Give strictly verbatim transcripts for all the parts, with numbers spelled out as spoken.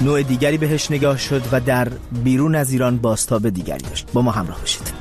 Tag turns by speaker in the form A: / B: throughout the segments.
A: نوع دیگری بهش نگاه شد و در بیرون از ایران بازتاب دیگری داشت. با ما همراه باشید.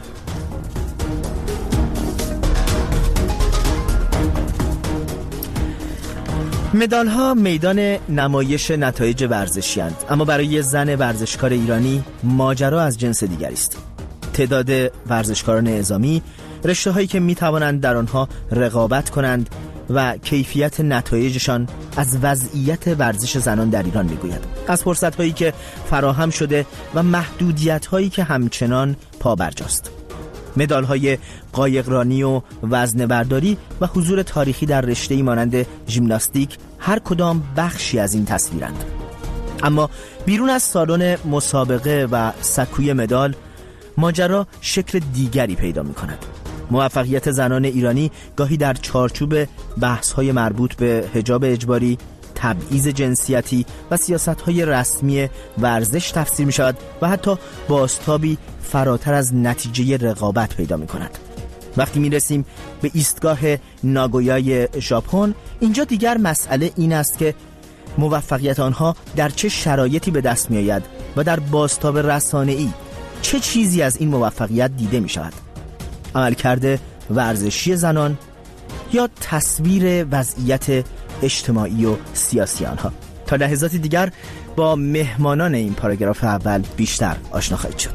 A: مدال ها میدان نمایش نتایج ورزشی اند، اما برای زن ورزشکار ایرانی ماجرا از جنس دیگری است. تعداد ورزشکاران اعزامی، رشته هایی که می توانند در آنها رقابت کنند و کیفیت نتایجشان از وضعیت ورزش زنان در ایران می گوید. از فرصت هایی که فراهم شده و محدودیت هایی که همچنان پابرجاست. مدال های قایقرانی و وزنه برداری و حضور تاریخی در رشته‌ای مانند ژیمناستیک هر کدام بخشی از این تصویرند. اما بیرون از سالن مسابقه و سکوی مدال، ماجرا شکل دیگری پیدا می کند. موفقیت زنان ایرانی گاهی در چارچوب بحث‌های مربوط به حجاب اجباری، تبعیض جنسیتی و سیاست‌های رسمی ورزش تفسیر می‌شود و حتی بازتابی فراتر از نتیجه رقابت پیدا می‌کند. وقتی می‌رسیم به ایستگاه ناگویای ژاپن، اینجا دیگر مسئله این است که موفقیت آنها در چه شرایطی به دست می‌آید و در بازتاب رسانه‌ای چه چیزی از این موفقیت دیده می‌شود. عملکرد ورزشی زنان یا تصویر وضعیت اجتماعی و سیاسی آنها. تا لحظاتی دیگر با مهمانان این پاراگراف اول بیشتر آشنا خواهید شد.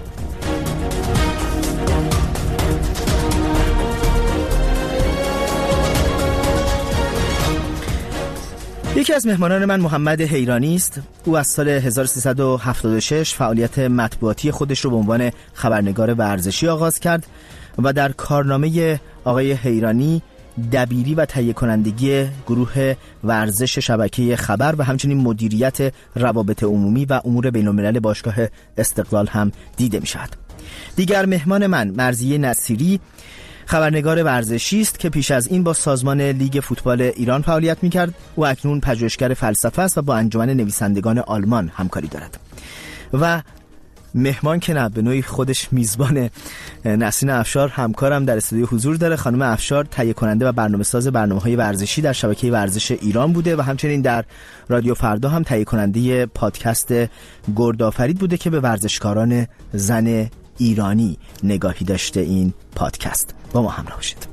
A: یکی از مهمانان من محمد حیرانی است. او از سال هزار و سیصد و هفتاد و شش فعالیت مطبوعاتی خودش رو به عنوان خبرنگار ورزشی آغاز کرد و در کارنامه آقای حیرانی دبیری و تهیه کنندگی گروه ورزش شبکه خبر و همچنین مدیریت روابط عمومی و امور بین‌الملل باشگاه استقلال هم دیده می شود. دیگر مهمان من مرضیه نصیری خبرنگار ورزشی است که پیش از این با سازمان لیگ فوتبال ایران فعالیت می کرد. او اکنون پژوهشگر فلسفه است و با انجمن نویسندگان آلمان همکاری دارد. و مهمان که نه، به نوعی خودش میزبان، نسرین افشار همکارم در استودیو حضور داره. خانم افشار تهیه کننده و برنامه‌ساز برنامه‌های ورزشی در شبکه ورزش ایران بوده و همچنین در رادیو فردا هم تهیه کننده پادکست گردآفرید بوده که به ورزشکاران زن ایرانی نگاهی داشته. این پادکست با ما همراه باشید.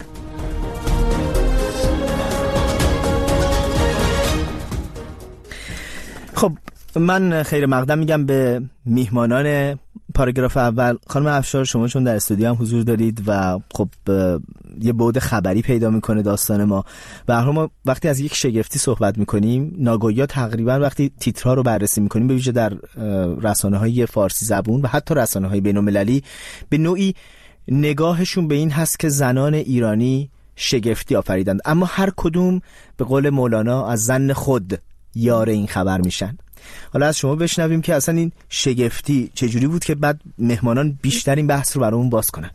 A: خب من خیر مقدم میگم به میهمانان پاراگراف اول. خانم افشار، شما چون در استودیو هم حضور دارید و خب یه بعد خبری پیدا میکنه داستان ما و ما وقتی از یک شگفتی صحبت میکنیم، ناگویا تقریبا وقتی تیترها رو بررسی میکنیم، به ویژه در رسانه‌های فارسی زبون و حتی رسانه‌های بین‌المللی، به نوعی نگاهشون به این هست که زنان ایرانی شگفتی آفریدند، اما هر کدوم به قول مولانا از ظن خود یار این خبر میشن. حالا از شما بشنویم که اصلا این شگفتی چجوری بود که بعد مهمانان بیشتر این بحث رو برامون باز کنن.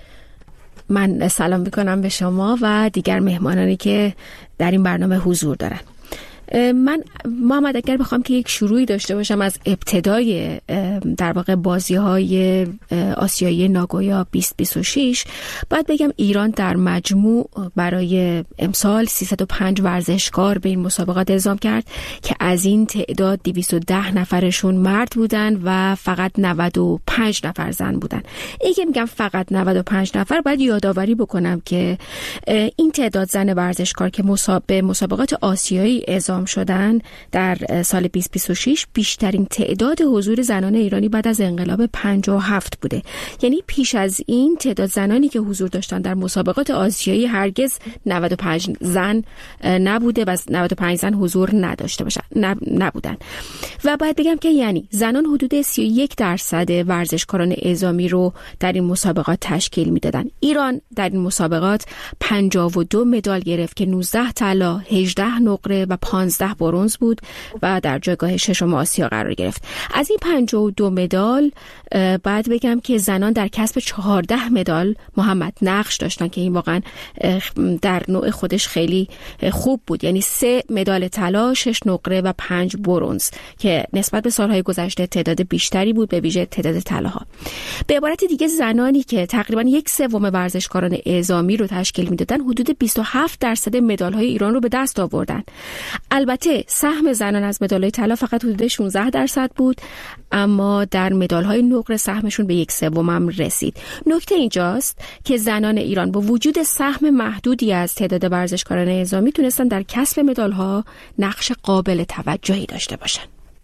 B: من سلام میکنم به شما و دیگر مهمانانی که در این برنامه حضور دارن. من محمد اگر بخوام که یک شروعی داشته باشم از ابتدای در واقع بازی‌های آسیایی ناگویا بیست بیست و شش، باید بگم ایران در مجموع برای امسال سیصد و پنج ورزشکار به این مسابقات اعزام کرد که از این تعداد دویست و ده نفرشون مرد بودن و فقط نود و پنج نفر زن بودن. اگه میگم فقط نود و پنج نفر، باید یادآوری بکنم که این تعداد زن ورزشکار که مسابقه مسابقات آسیایی اعزام شدن در سال بیست بیست و شش بیشترین تعداد حضور زنان ایرانی بعد از انقلاب پنجاه و هفت بوده. یعنی پیش از این تعداد زنانی که حضور داشتن در مسابقات آسیایی هرگز نود و پنج زن نبوده و نود و پنج زن حضور نداشته باشن نبودن. و باید بگم که یعنی زنان حدود سی و یک درصد ورزشکاران اعزامی رو در این مسابقات تشکیل میدادن. ایران در این مسابقات پنجاه و دو مدال گرفت که نوزده طلا، هجده نقره و پانزده برنز بود و در جایگاه ششم آسیا قرار گرفت. از این پنجاه و دو مدال بعد بگم که زنان در کسب چهارده مدال محمد نقش داشتن که این واقعا در نوع خودش خیلی خوب بود. یعنی سه مدال طلا، شش نقره و پنج برنز که که نسبت به سالهای گذشته تعداد بیشتری بود، به ویژه تعداد طلاها. به عبارت دیگه زنانی که تقریبا یک سوم ورزشکاران اعزامی رو تشکیل میدادن حدود بیست و هفت درصد مدال‌های ایران رو به دست آوردن. البته سهم زنان از مدال‌های طلا فقط حدود شانزده درصد بود، اما در مدال‌های نقره سهمشون به یک سوم هم رسید. نکته اینجاست که زنان ایران با وجود سهم محدودی از تعداد ورزشکاران اعزامی تونستن در کسب مدال‌ها نقش قابل توجهی داشته باشن.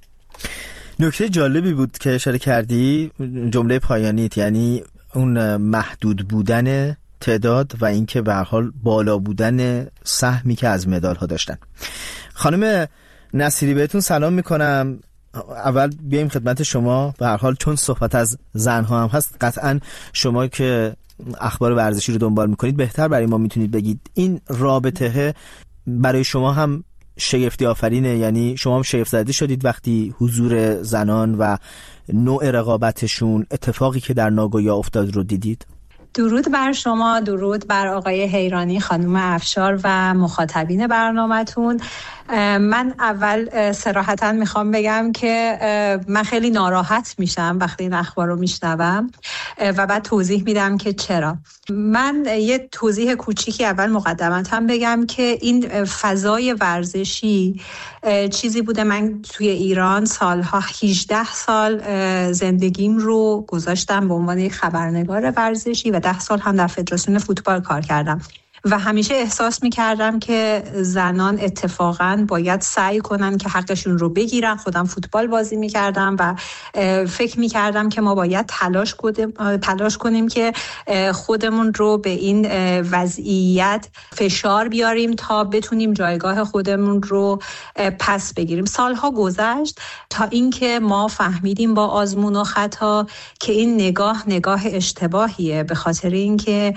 A: نکته جالبی بود که اشاره کردی، جمله پایانیت، یعنی اون محدود بودن تعداد و اینکه به هر حال بالا بودن سهمی که از مدال‌ها داشتن. خانم نصیری بهتون سلام میکنم. اول بیایم خدمت شما، به هر حال چون صحبت از زنها هم هست، قطعا شما که اخبار ورزشی رو دنبال میکنید بهتر برای ما میتونید بگید این رابطه برای شما هم شگفتی آفرینه؟ یعنی شما هم شگفت زده شدید وقتی حضور زنان و نوع رقابتشون، اتفاقی که در ناگویا افتاد رو دیدید؟
C: درود بر شما، درود بر آقای حیرانی، خانم افشار و مخاطبین برنامه‌تون. من اول صراحتاً میخوام بگم که من خیلی ناراحت میشم وقتی این اخبار رو میشنوم و بعد توضیح میدم که چرا. من یه توضیح کوچیکی اول مقدمتاً بگم که این فضای ورزشی چیزی بوده، من توی ایران سالها هجده سال زندگیم رو گذاشتم به عنوان یک خبرنگار ورزشی و ده سال هم در فدراسیون فوتبال کار کردم و همیشه احساس می‌کردم که زنان اتفاقاً باید سعی کنن که حقشون رو بگیرن. خودم فوتبال بازی می‌کردم و فکر می‌کردم که ما باید تلاش کنیم تلاش کنیم که خودمون رو به این وضعیت فشار بیاریم تا بتونیم جایگاه خودمون رو پس بگیریم. سالها گذشت تا اینکه ما فهمیدیم با آزمون و خطا که این نگاه نگاه اشتباهیه، به خاطر اینکه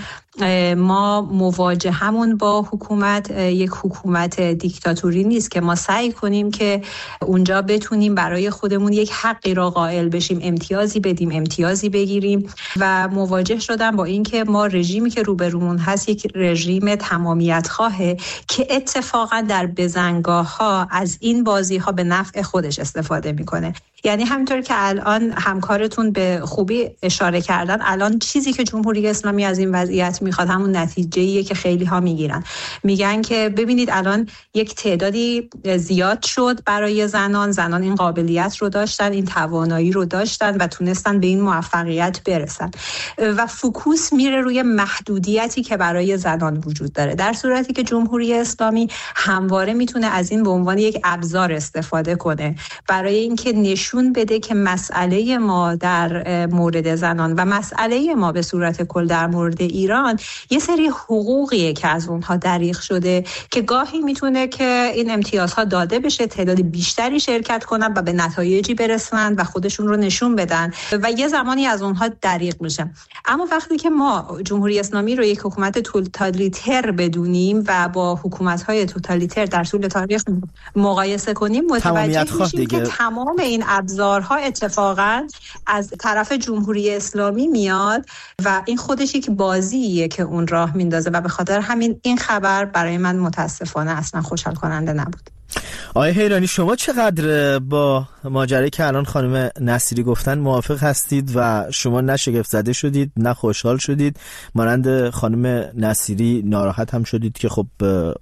C: ما مواجهمون با حکومت یک حکومت دیکتاتوری نیست که ما سعی کنیم که اونجا بتونیم برای خودمون یک حقی را قائل بشیم، امتیازی بدیم، امتیازی بگیریم. و مواجه شدم با این که ما رژیمی که روبرومون هست یک رژیم تمامیت خواهه که اتفاقا در بزنگاه ها از این بازی ها به نفع خودش استفاده میکنه. یعنی همینطور که الان همکارتون به خوبی اشاره کردن، الان چیزی که جمهوری اسلامی از این وضعیت میخواد همون نتیجه‌ایه که خیلی ها میگیرن. میگن که ببینید الان یک تعدادی زیاد شد برای زنان، زنان این قابلیت رو داشتن، این توانایی رو داشتن و تونستن به این موفقیت برسن و فوکوس میره روی محدودیتی که برای زنان وجود داره، در صورتی که جمهوری اسلامی همواره میتونه از این به عنوان یک ابزار استفاده کنه برای اینکه نشون بده که مسئله ما در مورد زنان و مسئله ما به صورت کل در مورد ایران یه سری حقوقیه که از اونها دریغ شده که گاهی میتونه که این امتیازها داده بشه، تعداد بیشتری شرکت کنن و به نتایجی برسن و خودشون رو نشون بدن و یه زمانی از اونها دریغ میشه. اما وقتی که ما جمهوری اسلامی رو یک حکومت توتالیتر بدونیم و با حکومت‌های توتالیتر در طول تاریخ مقایسه کنیم، متوجه میشیم که تمام این ابزارها اتفاقا از طرف جمهوری اسلامی میاد و این خودش یک بازیه که اون راه میندازه و به خاطر همین این خبر برای من متاسفانه اصلا خوشحال کننده نبود.
A: آقای حیرانی، شما چقدر با ماجرایی که الان خانم نصیری گفتن موافق هستید و شما نه شگفت زده شدید نه خوشحال شدید، مانند خانم نصیری ناراحت هم شدید که خب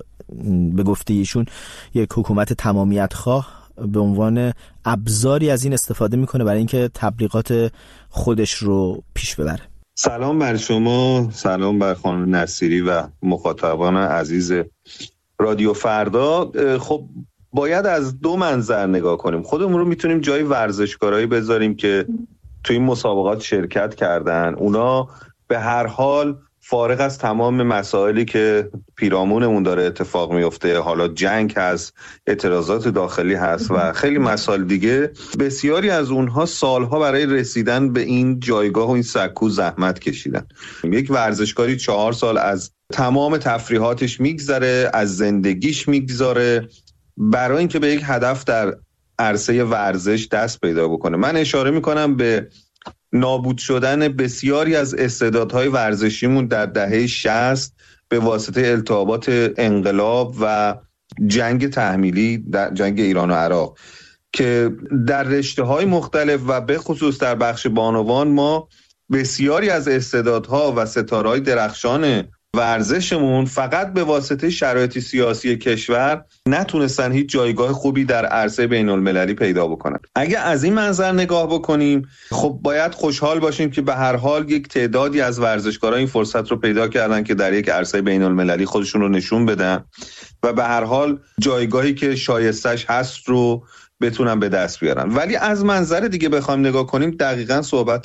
A: به گفته ایشون یک حکومت تمامیت خواه به عنوان ابزاری از این استفاده میکنه برای اینکه تبلیغات خودش رو پیش ببره؟
D: سلام بر شما، سلام بر خانم نصیری و مخاطبان عزیز رادیو فردا. خب باید از دو منظر نگاه کنیم. خودمون رو میتونیم جای ورزشکارایی بذاریم که توی این مسابقات شرکت کردن، اونا به هر حال فارغ از تمام مسائلی که پیرامونمون داره اتفاق میفته، حالا جنگ هست، اعتراضات داخلی هست و خیلی مسائل دیگه، بسیاری از اونها سالها برای رسیدن به این جایگاه و این سکو زحمت کشیدن. یک ورزشکاری چهار سال از تمام تفریحاتش میگذره، از زندگیش میگذاره برای اینکه به یک هدف در عرصه ورزش دست پیدا بکنه. من اشاره میکنم به نابود شدن بسیاری از استعدادهای ورزشیمون در دهه شصت به واسطه التهابات انقلاب و جنگ تحمیلی در جنگ ایران و عراق. که در رشته‌های مختلف و به خصوص در بخش بانوان ما بسیاری از استعدادها و ستاره‌های درخشان ورزشمون فقط به واسطه شرایط سیاسی کشور نتونستن هیچ جایگاه خوبی در عرصه بین المللی پیدا بکنن. اگه از این منظر نگاه بکنیم خب باید خوشحال باشیم که به هر حال یک تعدادی از ورزشکارا این فرصت رو پیدا کردن که در یک عرصه بین المللی خودشون رو نشون بدن و به هر حال جایگاهی که شایستش هست رو بتونن به دست بیارن. ولی از منظر دیگه بخوایم نگاه کنیم دقیقاً صحبت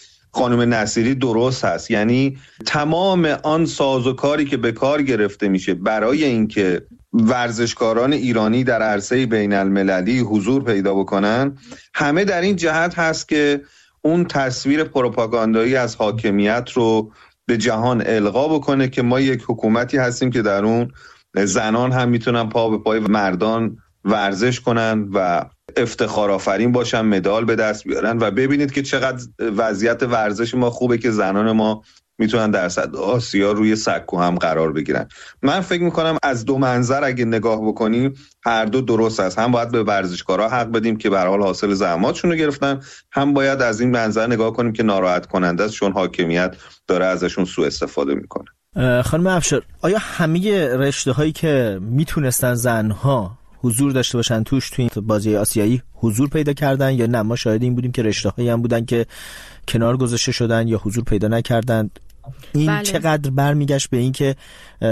D: خانم نصیری درست هست، یعنی تمام آن سازوکاری که به کار گرفته میشه برای اینکه ورزشکاران ایرانی در عرصه بین المللی حضور پیدا بکنن همه در این جهت هست که اون تصویر پروپاگاندایی از حاکمیت رو به جهان القا بکنه که ما یک حکومتی هستیم که در اون زنان هم میتونن پا به پای مردان ورزش کنن و افتخار آفرین باشن، مدال به دست بیارن و ببینید که چقدر وضعیت ورزش ما خوبه که زنان ما میتونن در سطح آسیا روی سکو هم قرار بگیرن. من فکر میکنم از دو منظر اگه نگاه بکنیم هر دو درست است. هم باید به ورزشکارا حق بدیم که به هر حال حاصل زحماتشون رو گرفتن، هم باید از این منظر نگاه کنیم که ناراحت کننده است چون حاکمیت داره ازشون سوء استفاده میکنه.
A: خانم افشار، آیا همه رشته هایی که میتونستن زنها حضور داشته باشن توش توی این بازی آسیایی حضور پیدا کردن یا نه؟ ما شاهد این بودیم که رشته‌هایی هم بودن که کنار گذاشته شدن یا حضور پیدا نکردن. این بله. چقدر برمیگشت به این که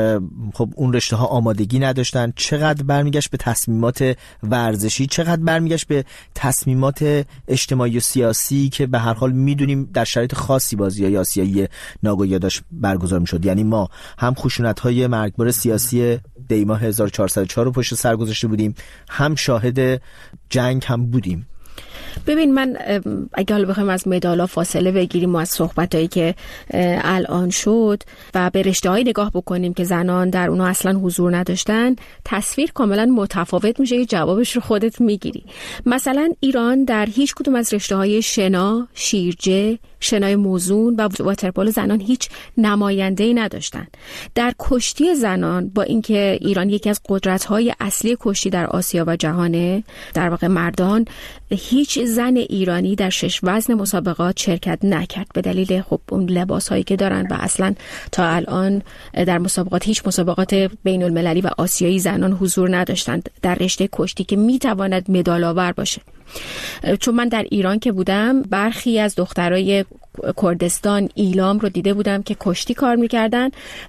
A: خب اون رشته ها آمادگی نداشتن، چقدر برمیگشت به تصمیمات ورزشی، چقدر برمیگشت به تصمیمات اجتماعی و سیاسی که به هر حال میدونیم در شرایط خاصی بازی‌های آسیایی ناگویا داشت برگزار میشد. یعنی ما هم خشونت‌های مرگبار سیاسی دیما هزار و چهارصد و چهار رو پشت سر گذاشته بودیم، هم شاهد جنگ هم بودیم.
B: ببین، من اگه حالا بخوایم از مدالا فاصله بگیریم و از صحبتایی که الان شد و به رشته‌های نگاه بکنیم که زنان در اونها اصلا حضور نداشتن، تصویر کاملا متفاوت میشه. جوابش رو خودت میگیری. مثلا ایران در هیچ کدوم از رشته‌های شنا، شیرجه، شنای موزون و واترپول زنان هیچ نماینده‌ای نداشتن. در کشتی زنان با اینکه ایران یکی از قدرت‌های اصلی کشتی در آسیا و جهانه، در واقع مردان، هیچ زن ایرانی در شش وزن مسابقات شرکت نکرد به دلیل خب اون لباس‌هایی که دارن و اصلا تا الان در مسابقات هیچ مسابقات بین المللی و آسیایی زنان حضور نداشتند در رشته کشتی که میتواند مدال آور باشه. چون من در ایران که بودم برخی از دخترای کردستان، ایلام رو دیده بودم که کشتی کار میکردن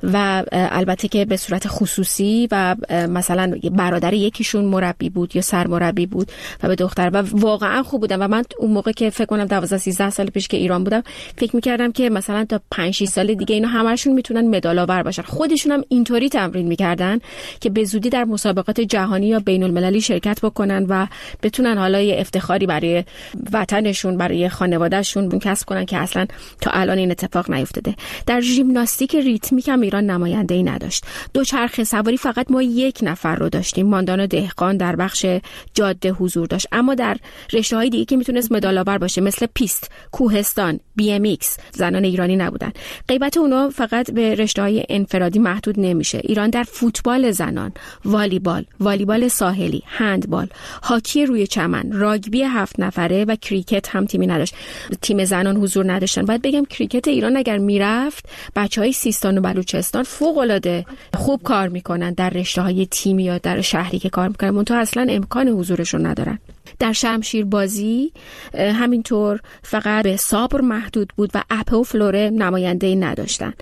B: و البته که به صورت خصوصی و مثلا برادر یکیشون مربی بود یا سرمربی بود و به دختر و واقعا خوب بودن. و من اون موقع که فکر کنم دوازده سیزده سال پیش که ایران بودم فکر میکردم که مثلا تا پنج شش سال دیگه اینا همه‌شون میتونن مدال آور باشن. خودشون هم اینطوری تمرین میکردن که به زودی در مسابقات جهانی یا بین المللی شرکت بکنن و بتونن حالا یه افتخاری برای وطنشون، برای خانوادهشون کسب کنن که اصلا تا الان این اتفاق نیفتاده. در ژیمناستیک ریتمیک هم ایران نماینده‌ای نداشت. دوچرخه سواری فقط ما یک نفر رو داشتیم. ماندان دهقان در بخش جاده حضور داشت، اما در رشته‌های دیگه که میتونست مدال آور باشه مثل پیست، کوهستان، بی ام ایکس زنان ایرانی نبودن. غیبت اونا فقط به رشته‌های انفرادی محدود نمیشه. ایران در فوتبال زنان، والیبال، والیبال ساحلی، هندبال، هاکی روی چمن، راگبی هفت نفره و کریکت هم تیمی نداشت. تیم زنان حضور نداشتن. باید بگم کریکت ایران اگر میرفت بچهای سیستان و بلوچستان فوق‌العاده خوب کار میکنن در رشته‌های تیمی یا در شهری که کار میکنن، منتها اصلا امکان حضورشون ندارن. در شمشیر بازی همینطور فقط به سابر محدود بود و اپه و فلوره نماینده‌ای نداشتن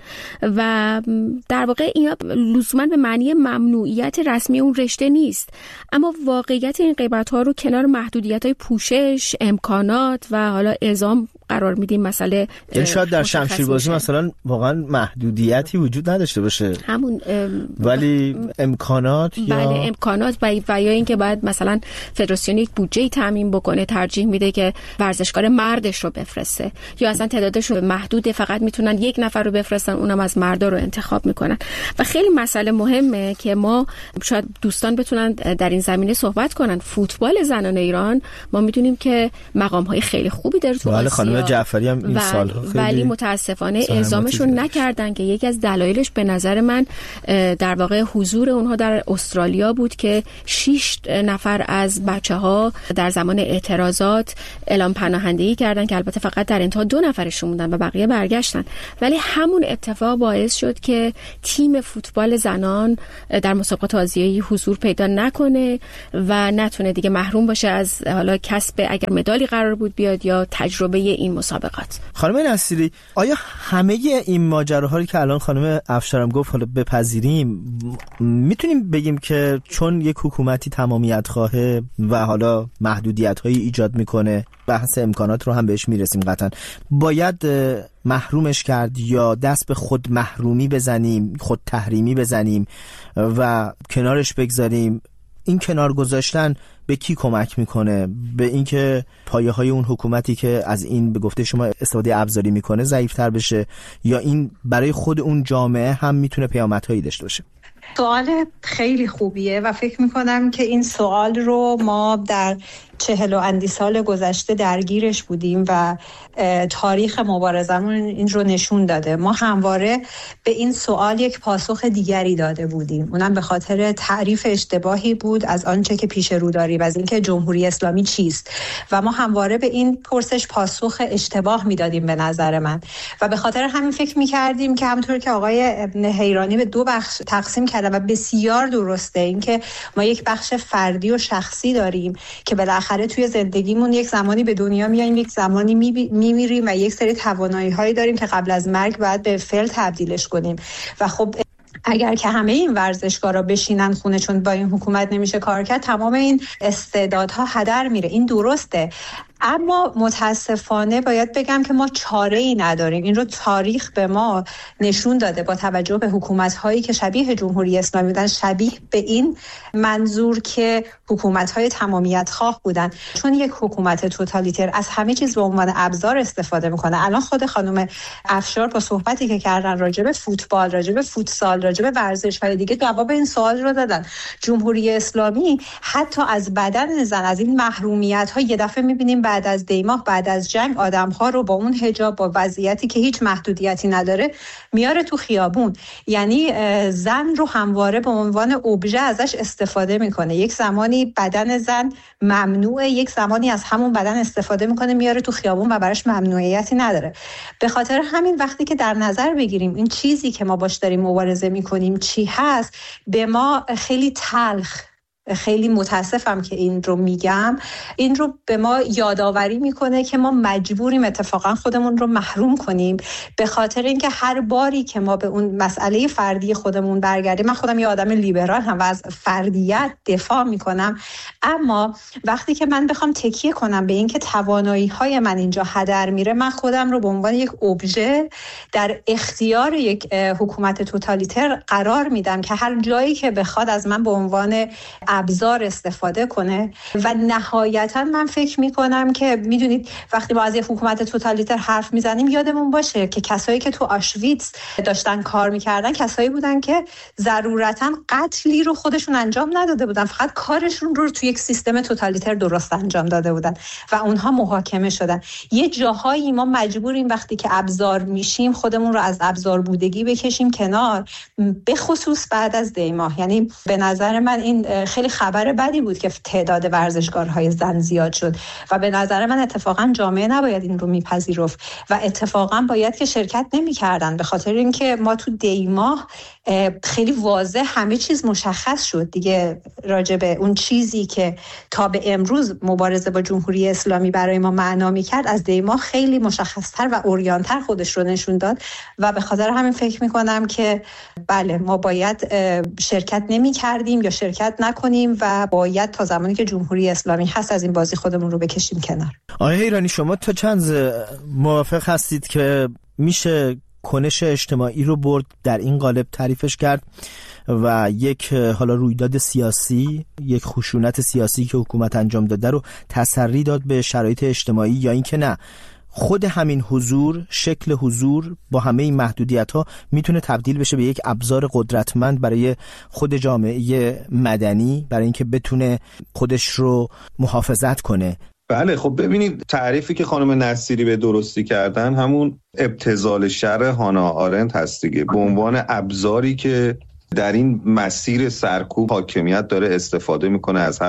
B: و در واقع اینا لزوما به معنی ممنوعیت رسمی اون رشته نیست، اما واقعیت این غیبت‌ها رو کنار محدودیت‌های پوشش، امکانات و حالا اعزام قرار میدیم. مسئله
A: یعنی شاید در شمشیربازی مثلا واقعا محدودیتی وجود نداشته باشه،
B: همون
A: ولی امکانات یا
B: بله امکانات و یا اینکه باید مثلا فدراسیون یک بودجه تامین بکنه، ترجیح میده که ورزشکار مردش رو بفرسته، یا اصلا تعدادشون محدوده، فقط میتونن یک نفر رو بفرستن، اونم از مردا رو انتخاب میکنن. و خیلی مسئله مهمه که ما شاید دوستان بتونن در این زمینه صحبت کنن. فوتبال زنان ایران ما میدونیم که مقام‌های خیلی خوبی داره تو آسیا،
A: جعفری هم این سال‌ها خیلی
B: ولی متاسفانه اعزامشون نکردن که یکی از دلایلش به نظر من در واقع حضور اونها در استرالیا بود که شش نفر از بچه‌ها در زمان اعتراضات اعلام پناهندگی کردن که البته فقط در انتها دو نفرشون موندن و بقیه برگشتن، ولی همون اتفاق باعث شد که تیم فوتبال زنان در مسابقات آسیایی حضور پیدا نکنه و نتونه دیگه، محروم باشه از حالا کسب اگر مدالی قرار بود بیاد یا تجربه این مسابقات.
A: خانم نصیری، آیا همه این ماجراهایی که الان خانم افشارم گفت حالا بپذیریم، میتونیم بگیم که چون یک حکومتی تمامیت خواهه و حالا محدودیت‌هایی ایجاد میکنه، بحث امکانات رو هم بهش میرسیم قطعا، باید محرومش کرد یا دست به خود محرومی بزنیم، خود تحریمی بزنیم و کنارش بگذاریم؟ این کنار گذاشتن به کی کمک میکنه؟ به اینکه پایه های اون حکومتی که از این به گفته شما استفاده ابزاری میکنه ضعیف‌تر بشه، یا این برای خود اون جامعه هم میتونه پیامدهایی داشته باشه؟
C: سوال خیلی خوبیه و فکر میکنم که این سوال رو ما در چهل و اندی سال گذشته درگیرش بودیم و تاریخ مبارزمون این رو نشون داده. ما همواره به این سوال یک پاسخ دیگری داده بودیم، اونم به خاطر تعریف اشتباهی بود از آنچه که پیش رو داریم، از اینکه جمهوری اسلامی چیست، و ما همواره به این پرسش پاسخ اشتباه میدادیم به نظر من، و به خاطر همین فکر میکردیم که همونطور که آقای حیرانی به دو بخش تقسیم کردن و بسیار درسته، اینکه ما یک بخش فردی و شخصی داریم که بالاخره توی زندگیمون یک زمانی به دنیا میایم، یک زمانی میمیریم و یک سری توانایی‌هایی داریم که قبل از مرگ باید به فعل تبدیلش کنیم. و خب اگر که همه این ورزشکارا بشینن خونه چون با این حکومت نمیشه کار کرد، تمام این استعدادها هدر میره. این درسته، اما متاسفانه باید بگم که ما چاره‌ای نداریم. این رو تاریخ به ما نشون داده با توجه به حکومت‌هایی که شبیه جمهوری اسلامی بودن، شبیه به این منظور که حکومت‌های تمامیت خواه بودن. چون یک حکومت توتالیتر از همه چیز به عنوان ابزار استفاده میکنه. الان خود خانم افشار با صحبتی که کردن راجع به فوتبال، راجع به فوتسال، راجع به ورزش‌های دیگه جواب این سوال رو دادن. جمهوری اسلامی حتی از بدن زن، از این محرومیت‌ها، یه دفعه می‌بینیم بعد از دیماه، بعد از جنگ، آدم‌ها رو با اون حجاب، با وضعیتی که هیچ محدودیتی نداره میاره تو خیابون. یعنی زن رو همواره به عنوان ابژه ازش استفاده میکنه. یک زمانی بدن زن ممنوعه، یک زمانی از همون بدن استفاده میکنه میاره تو خیابون و براش ممنوعیتی نداره. به خاطر همین وقتی که در نظر بگیریم این چیزی که ما باش داریم مبارزه میکنیم چی هست، به ما خیلی تلخ، خیلی متاسفم که این رو میگم، این رو به ما یادآوری میکنه که ما مجبوریم اتفاقا خودمون رو محروم کنیم، به خاطر اینکه هر باری که ما به اون مسئله فردی خودمون برگردیم. من خودم یه آدم لیبرال هم و از فردیت دفاع میکنم، اما وقتی که من بخوام تکیه کنم به اینکه توانایی های من اینجا هدر میره، من خودم رو به عنوان یک ابژه در اختیار یک حکومت توتالیتر قرار میدم که هر جایی که بخواد از من به عنوان ابزار استفاده کنه. و نهایتا من فکر میکنم که میدونید وقتی ما از یک حکومت توتالیتر حرف میزنیم یادمون باشه که کسایی که تو آشویتس داشتن کار میکردن کسایی بودن که ضرورتا قتلی رو خودشون انجام نداده بودن، فقط کارشون رو تو یک سیستم توتالیتر درست انجام داده بودن و اونها محاکمه شدن. یه جاهایی ما مجبوریم وقتی که ابزار میشیم خودمون رو از ابزار بودگی بکشیم کنار، به خصوص بعد از دیماه. یعنی به نظر من این خیلی خبر بدی بود که تعداد ورزشکارهای زن زیاد شد و به نظر من اتفاقا جامعه نباید این رو میپذیرفت و اتفاقا باید که شرکت نمی‌کردن، به خاطر اینکه ما تو دیماه خیلی واضح همه چیز مشخص شد دیگه راجع به اون چیزی که تا به امروز مبارزه با جمهوری اسلامی برای ما معنا می‌کرد، از دیماه خیلی مشخص‌تر و عریان‌تر خودش رو نشون داد و به خاطر همین فکر می‌کنم که بله ما باید شرکت نمی‌کردیم یا شرکت نکنیم و باید تا زمانی که جمهوری اسلامی هست از این بازی خودمون رو بکشیم کنار.
A: آقای حیرانی، شما تا چند موافق هستید که میشه کنش اجتماعی رو برد در این قالب تعریفش کرد و یک حالا رویداد سیاسی، یک خشونت سیاسی که حکومت انجام داده رو تسری داد به شرایط اجتماعی، یا اینکه نه خود همین حضور، شکل حضور با همه این محدودیت‌ها میتونه تبدیل بشه به یک ابزار قدرتمند برای خود جامعه مدنی، برای اینکه بتونه خودش رو محافظت کنه؟
D: بله، خب ببینید تعریفی که خانم نصیری به درستی کردن همون ابتذال شر هانا آرنت هست دیگه، به عنوان ابزاری که در این مسیر سرکوب حاکمیت داره استفاده میکنه از هر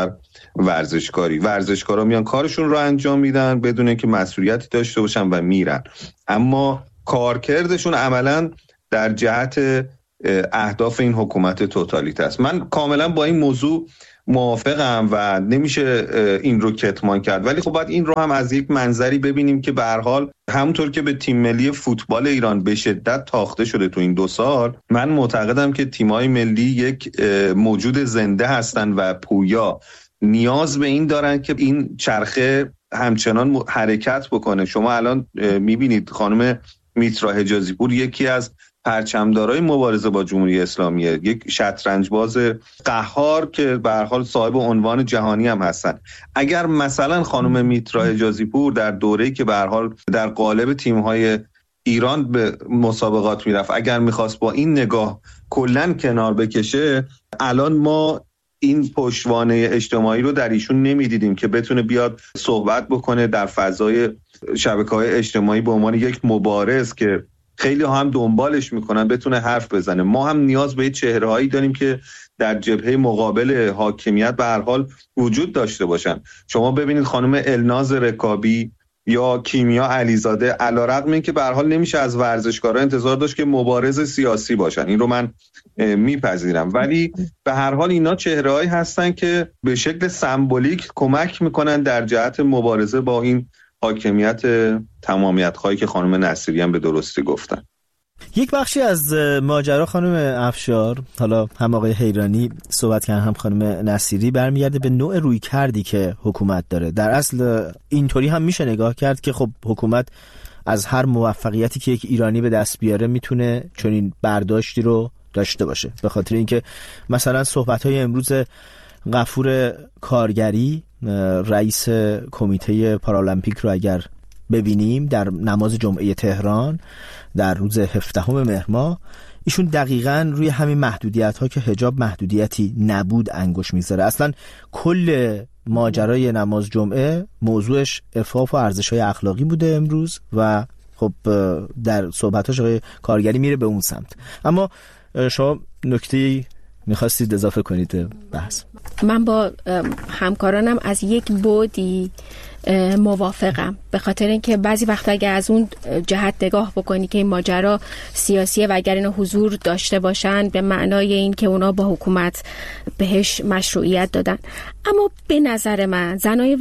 D: ورزشکاری. ورزشکارا میان کارشون رو انجام میدن بدون اینکه مسئولیتی داشته باشن و میرن، اما کارکردشون عملاً در جهت اهداف این حکومت توتالیته است. من کاملا با این موضوع موافقم و نمیشه این رو کتمان کرد، ولی خب باید این رو هم از یک منظری ببینیم که به هر حال همونطور که به تیم ملی فوتبال ایران به شدت تاخته شده تو این دو سال، من معتقدم که تیم‌های ملی یک موجود زنده هستن و پویا، نیاز به این دارن که این چرخه همچنان حرکت بکنه. شما الان میبینید خانم میترا حجازی پور یکی از پرچمدارای مبارزه با جمهوری اسلامیه، یک شطرنج‌باز قهار که به هر حال صاحب عنوان جهانی هم هستن. اگر مثلا خانم میترا حجازی پور در دوره‌ای که به هر حال در قالب تیم‌های ایران به مسابقات میرفت، اگر میخواست با این نگاه کلاً کنار بکشه، الان ما این پشتوانه اجتماعی رو در ایشون نمیدیدیم که بتونه بیاد صحبت بکنه در فضای شبکه‌های اجتماعی به عنوان یک مبارز که خیلی هم دنبالش میکنن بتونه حرف بزنه. ما هم نیاز به چهره‌هایی داریم که در جبهه مقابل حاکمیت به هر حال وجود داشته باشن. شما ببینید خانم الناز رکابی یا کیمیا علیزاده، علیرغم اینکه به هر حال نمیشه از ورزشکارا انتظار داشت که مبارز سیاسی باشن، این رو من میپذیرم، ولی به هر حال اینا چهره‌هایی هستن که به شکل سمبولیک کمک میکنن در جهت مبارزه با این حاکمیت تمامیت خواهی که خانم نصیری هم به درستی گفتن.
A: یک بخشی از ماجرا خانم افشار، حالا هم آقای حیرانی صحبت کردن هم خانم نصیری، برمیگرده به نوع روی کردی که حکومت داره. در اصل اینطوری هم میشه نگاه کرد که خب حکومت از هر موفقیتی که یک ایرانی به دست بیاره میتونه چنین برداشتی رو داشته باشه، به خاطر اینکه مثلا صحبت‌های امروز غفور کارگری رئیس کمیته پارالمپیک رو اگر ببینیم در نماز جمعه تهران در روز هفدهم مهر ماه، ایشون دقیقاً روی همین محدودیت ها که حجاب محدودیتی نبود انگوش میذاره. اصلا کل ماجرای نماز جمعه موضوعش عفاف و ارزش‌های اخلاقی بوده امروز و خب در صحبتاش آقای کارگری میره به اون سمت. اما شما نکته‌ای میخواستید اضافه کنید بحث؟
B: من با همکارانم از یک بعدی موافقم، به خاطر اینکه بعضی وقتا اگه از اون جهت نگاه بکنی که این ماجرا سیاسیه و اگر اینا حضور داشته باشن به معنای این که اونا با حکومت بهش مشروعیت دادن، اما به نظر من زنای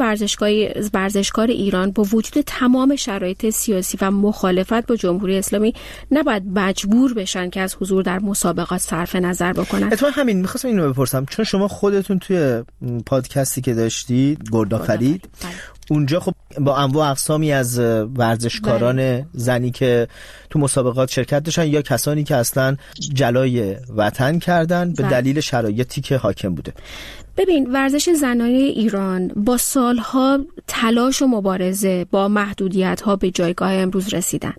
B: ورزشکار ایران با وجود تمام شرایط سیاسی و مخالفت با جمهوری اسلامی نباید مجبور بشن که از حضور در مسابقات صرف نظر بکنن.
A: اتفاقا همین می‌خواستم اینو بپرسم، چون شما خودتون توی پادکستی که داشتید گردآفرید، اونجا خب با انواع اقسامی از ورزشکاران بله. زنی که تو مسابقات شرکت داشتن یا کسانی که اصلا جلای وطن کردن به بله. دلیل شرایطی که حاکم بوده.
B: ببین، ورزش زنای ایران با سالها تلاش و مبارزه با محدودیت‌ها به جایگاه امروز رسیدن.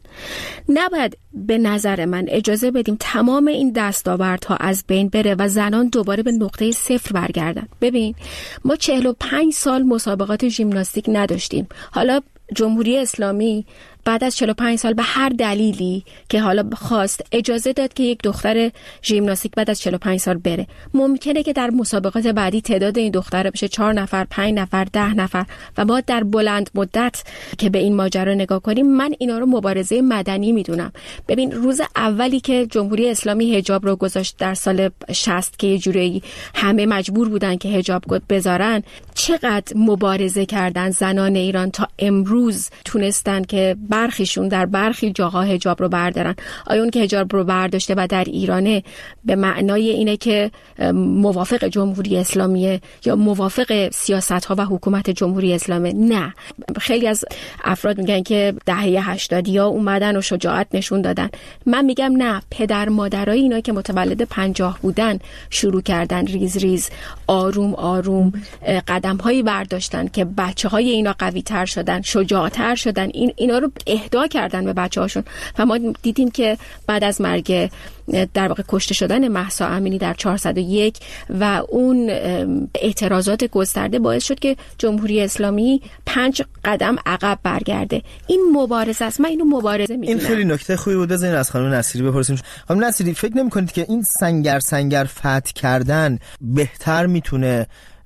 B: نباید به نظر من اجازه بدیم تمام این دستاوردها از بین بره و زنان دوباره به نقطه صفر برگردن. ببین، ما چهل و پنج سال مسابقات ژیمناستیک نداشتیم. حالا جمهوری اسلامی بعد از چهل و پنج سال به هر دلیلی که حالا خواست اجازه داد که یک دختر ژیمناستیک بعد از چهل و پنج سال بره. ممکنه که در مسابقات بعدی تعداد این دختره بشه چهار نفر، پنج نفر، ده نفر و ما در بلند مدت که به این ماجرا نگاه کنیم، من اینا رو مبارزه مدنی میدونم. ببین، روز اولی که جمهوری اسلامی حجاب رو گذاشت در سال شصت که یه جوری همه مجبور بودن که حجاب بذارن، چقدر مبارزه کردن زنان ایران تا امروز تونستن که برخیشون در برخی جاها حجاب رو بردارن. آیا اون که حجاب رو برداشته و در ایرانه به معنای اینه که موافق جمهوری اسلامیه یا موافق سیاست‌ها و حکومت جمهوری اسلامیه؟ نه. خیلی از افراد میگن که دهه هشتادیا اومدن و شجاعت نشون دادن. من میگم نه، پدر مادرای اینا که متولد پنجاه بودن شروع کردن ریز ریز آروم آروم قدم‌هایی برداشتن که بچه‌های اینا قوی‌تر شدن، شجاعتر شدن، این اینا رو اهدا کردن به بچه‌هاشون. و ما دیدیم که بعد از مرگ در واقع کشته شدن مهسا امینی در چهارصد و یک و اون اعتراضات گسترده باعث شد که جمهوری اسلامی پنج قدم عقب برگرده. این مبارزه است، من اینو مبارزه میدونم.
A: این خیلی نکته خوبی بود. بزنین از خانم نصیری بپرسیم. خانم نصیری، فکر نمی‌کنید که این سنگر سنگر فتح کردن بهتر میتونه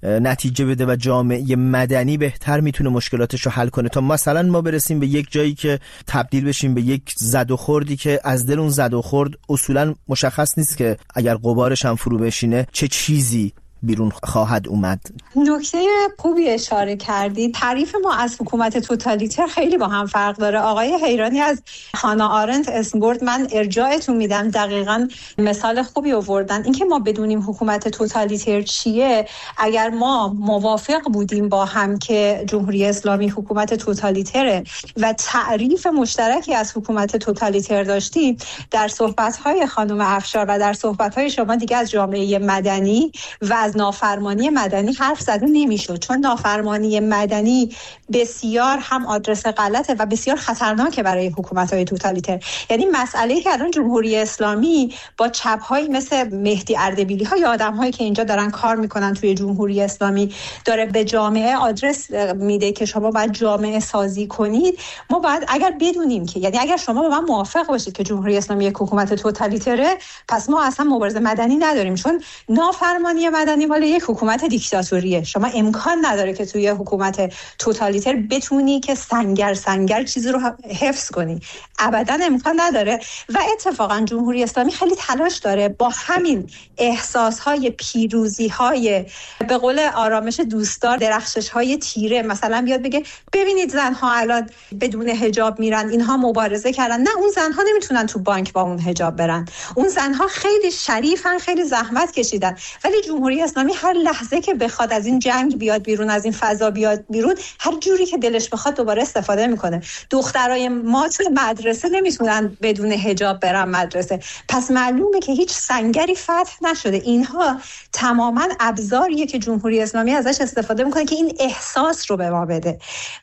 A: نتیجه بده و جامعه مدنی بهتر میتونه مشکلاتش رو حل کنه تا مثلا ما برسیم به یک جایی که تبدیل بشیم به یک زد و خوردی که از دل اون زد و خورد اصولا مشخص نیست که اگر غبارش هم فرو بشینه چه چیزی بیرون خواهد اومد.
C: نکته خوبی اشاره کردید. تعریف ما از حکومت توتالیتر خیلی با هم فرق داره. آقای حیرانی از هانا آرنت اسم برد، من ارجاعتون میدم، دقیقاً مثال خوبی آوردن. اینکه ما بدونیم حکومت توتالیتر چیه، اگر ما موافق بودیم با هم که جمهوری اسلامی حکومت توتالیتره و تعریف مشترکی از حکومت توتالیتر داشتیم، در صحبت‌های خانم افشار و در صحبت‌های شما دیگه از جامعه مدنی و از نافرمانی مدنی حرف زده نمیشد، چون نافرمانی مدنی بسیار هم آدرس غلطه و بسیار خطرناکه برای حکومت‌های توتالیتر. یعنی مسئله‌ای که الان جمهوری اسلامی با چپ‌هایی مثل مهدی اردبیلی‌ها یا آدم‌هایی که اینجا دارن کار میکنن توی جمهوری اسلامی داره به جامعه آدرس میده که شما باید جامعه سازی کنید. ما باید اگر بدونیم که، یعنی اگر شما با من موافق باشید که جمهوری اسلامی یک حکومت توتالیتره، پس ما اصلا مبارزه مدنی نداریم، چون نافرمانی مدنی مال یک حکومت دیکتاتوریه. شما امکان نداره که توی حکومت توتالیتر بتونی که سنگر سنگر چیزی رو حفظ کنی، ابدا امکان نداره. و اتفاقا جمهوری اسلامی خیلی تلاش داره با همین احساسهای پیروزی‌های به قول آرامش دوستدار، درخشش‌های تیره، مثلا بیاد بگه ببینید زنها الان بدون حجاب میرن، اینها مبارزه کردن. نه، اون زنها نمیتونن تو بانک با اون حجاب برن، اون زنها خیلی شریفن، خیلی زحمت کشیدن، ولی جمهوری اسلامی هر لحظه که بخواد از این جنگ بیاد بیرون، از این فضا بیاد بیرون، هر جوری که دلش بخواد دوباره استفاده میکنه. دخترای ما تو مدرسه نمیتونن بدون حجاب برن مدرسه، پس معلومه که هیچ سنگری فتح نشده. اینها تماما ابزاریه که جمهوری اسلامی ازش استفاده میکنه که این احساس رو به ما بده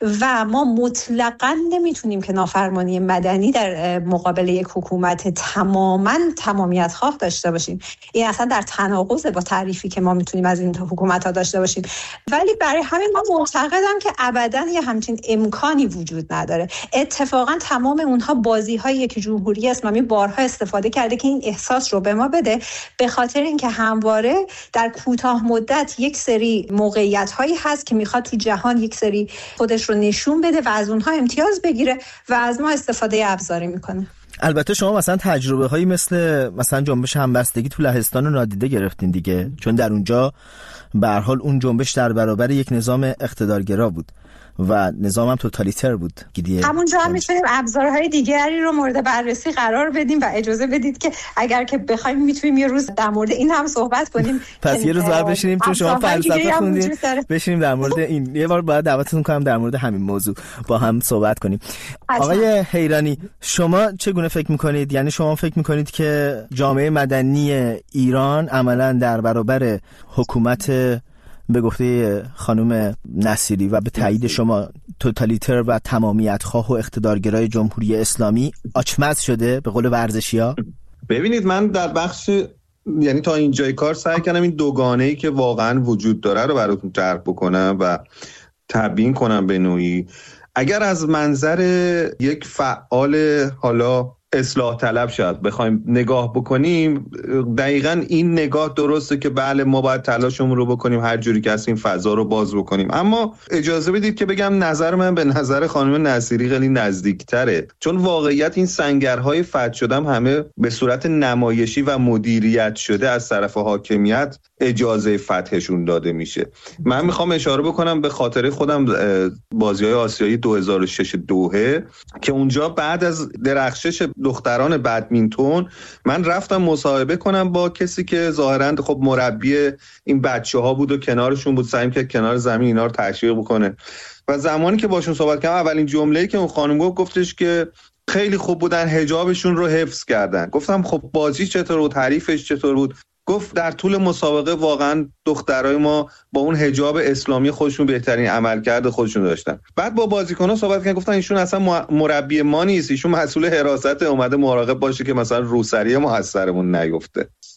C: و ما مطلقاً نمیتونیم که نافرمانی مدنی در مقابل یک حکومت تماما تمامیت خواه داشته باشیم. این اصلا در تناقض با تعریفی که ما میتونیم از این حکومت ها داشته باشیم. ولی برای همین من معتقدم که ابداً یه همچین امکانی وجود نداره. اتفاقاً تمام اونها بازی هایی که جمهوری اسلامی بارها استفاده کرده که این احساس رو به ما بده، به خاطر اینکه همواره در کوتاه مدت یک سری موقعیت هایی هست که میخواد تو جهان یک سری خودش رو نشون بده و از اونها امتیاز بگیره و از ما استفاده ابزاری میکنه.
A: البته شما مثلا تجربه هایی مثل مثلا جنبش همبستگی تو لهستان رو نادیده گرفتین دیگه، چون در اونجا به هر حال اون جنبش در برابر یک نظام اقتدارگرا بود و نظام هم توتالیتر بود.
C: همونجا هم میتونیم ابزارهای دیگری رو مورد بررسی قرار بدیم و اجازه بدید که اگر که بخوایم میتونیم یه روز در مورد این هم صحبت کنیم.
A: پس یه روز باید بشینیم، چون شما فلسفه خوندین، بشینیم در مورد این. یه بار باید دعوتتون کنم در مورد همین موضوع با هم صحبت کنیم. آقای حیرانی، شما چگونه فکر میکنید؟ یعنی شما فکر میکنید که جامعه مدنی ایران عملاً در برابر حکومت به گفته خانم نصیری و به تایید شما توتالیتر و تمامیت خواه و اقتدارگرای جمهوری اسلامی آچمز شده به قول ورزشی‌ها؟
D: ببینید، من در بخش یعنی تا اینجای کار سعی کردم این دوگانه‌ای که واقعا وجود داره رو براتون طرح بکنم و تبیین کنم به نوعی. اگر از منظر یک فعال حالا اصلاح طلب شاید بخوایم نگاه بکنیم، دقیقاً این نگاه درسته که بله ما باید تلاشمون رو بکنیم هر جوری که هست این فضا رو باز بکنیم. اما اجازه بدید که بگم نظر من به نظر خانم نصیری خیلی نزدیکتره، چون واقعیت این سنگرهای فتح شدم همه به صورت نمایشی و مدیریت شده از طرف حاکمیت اجازه فتحشون داده میشه. من میخوام اشاره بکنم به خاطره خودم بازی‌های آسیایی دو هزار و شش دوحه که اونجا بعد از درخشش دختران بدمینتون من رفتم مصاحبه کنم با کسی که ظاهراً خب مربی این بچه‌ها بود و کنارشون بود، سعی کرد کنار زمین اینا رو تشویق بکنه. و زمانی که باشون صحبت کردم اولین جمله‌ای که اون خانم گفت گفتش که خیلی خوب بودن، حجابشون رو حفظ کردن. گفتم خب بازی چطور بود، حریفش چطور بود؟ گفت در طول مسابقه واقعا دخترای ما با اون حجاب اسلامی خودشون بهترین عملکرد خودشون داشتن. بعد با بازیکن‌ها صحبت کردن، گفتن ایشون اصلا مربی ما نیست، ایشون مسئول حراست اومده مراقب باشه که مثلا روسری ما از سرمون نیفته.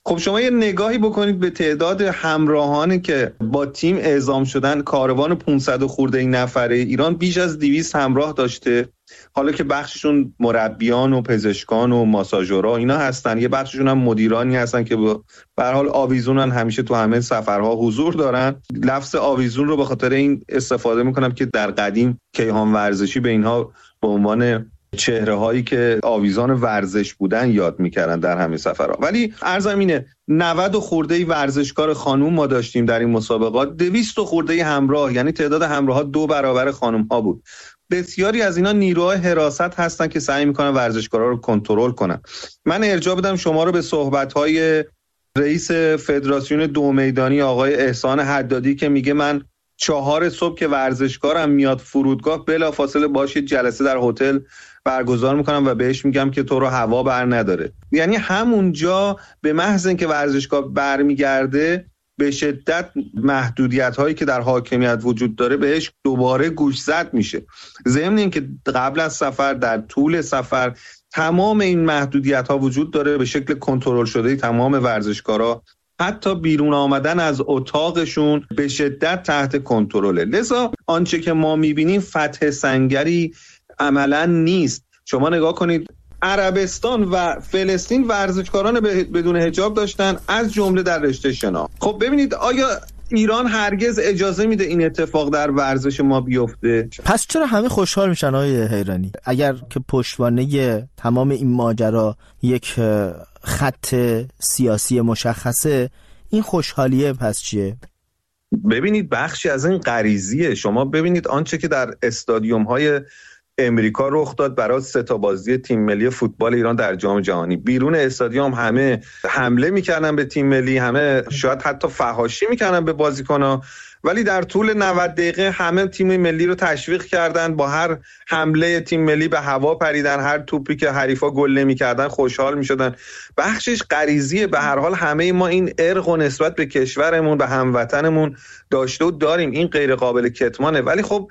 D: خب شما یه نگاهی بکنید به تعداد همراهانی که با تیم اعزام شدن. کاروان پانصد خورده این نفره ایران بیش از دویست همراه داشته، حالا که بخششون مربیان و پزشکان و ماساژورها اینا هستن، یه بخششون هم مدیرانی هستن که به هر حال آویزونن، همیشه تو همه سفرها حضور دارن. لفظ آویزون رو به خاطر این استفاده میکنم که در قدیم کیهان ورزشی به اینها به عنوان چهره هایی که آویزان ورزش بودن یاد میکردن در همه سفرها. ولی عرضم اینه نود خورده ای ورزشکار خانوم ما داشتیم در این مسابقات، دویست خورده ای همراه، یعنی تعداد همراه ها دو برابر خانم ها بود. بسیاری از اینا نیروهای حراست هستن که سعی میکنن ورزشکارا رو کنترل کنن. من ارجاع بدم شما رو به صحبت‌های رئیس فدراسیون دو میدانی آقای احسان حدادی که میگه من چهار صبح که ورزشکارم میاد فرودگاه بلافاصله باشه جلسه در هتل برگزار میکنم و بهش میگم که تو رو هوا بر نداره. یعنی همونجا به محض اینکه ورزشکار برمیگرده به شدت محدودیت هایی که در حاکمیت وجود داره بهش دوباره گوشزد میشه. ضمن این که قبل از سفر، در طول سفر تمام این محدودیت ها وجود داره به شکل کنترل شده. تمام ورزشکارا حتی بیرون آمدن از اتاقشون به شدت تحت کنترله. لذا آنچه که ما میبینیم فتح سنگری عملا نیست. شما نگاه کنید عربستان و فلسطین ورزشکاران بدون حجاب داشتن، از جمله در رشته شنا. خب ببینید آیا ایران هرگز اجازه میده این اتفاق در ورزش ما بیفته؟
A: پس چرا همه خوشحال میشن آقای حیرانی؟ اگر که پشتوانه تمام این ماجرا یک خط سیاسی مشخصه، این خوشحالیه پس چیه؟
D: ببینید بخشی از این غریزیه. شما ببینید آنچه که در استادیوم های امریکا رخ داد برای سه تا بازی تیم ملی فوتبال ایران در جام جهانی، بیرون استادیوم همه حمله میکردن به تیم ملی، همه شاید حتی فحاشی میکردن به بازیکن‌ها، ولی در طول نود دقیقه همه تیم ملی رو تشویق کردن، با هر حمله تیم ملی به هوا پریدن، هر توپی که حریفا گل نمی‌کردن خوشحال می‌شدن. بخشش غریزیه. به هر حال همه ما این ارق و نسبت به کشورمون، به هموطنمون داشته و داریم، این غیر قابل کتمانه. ولی خب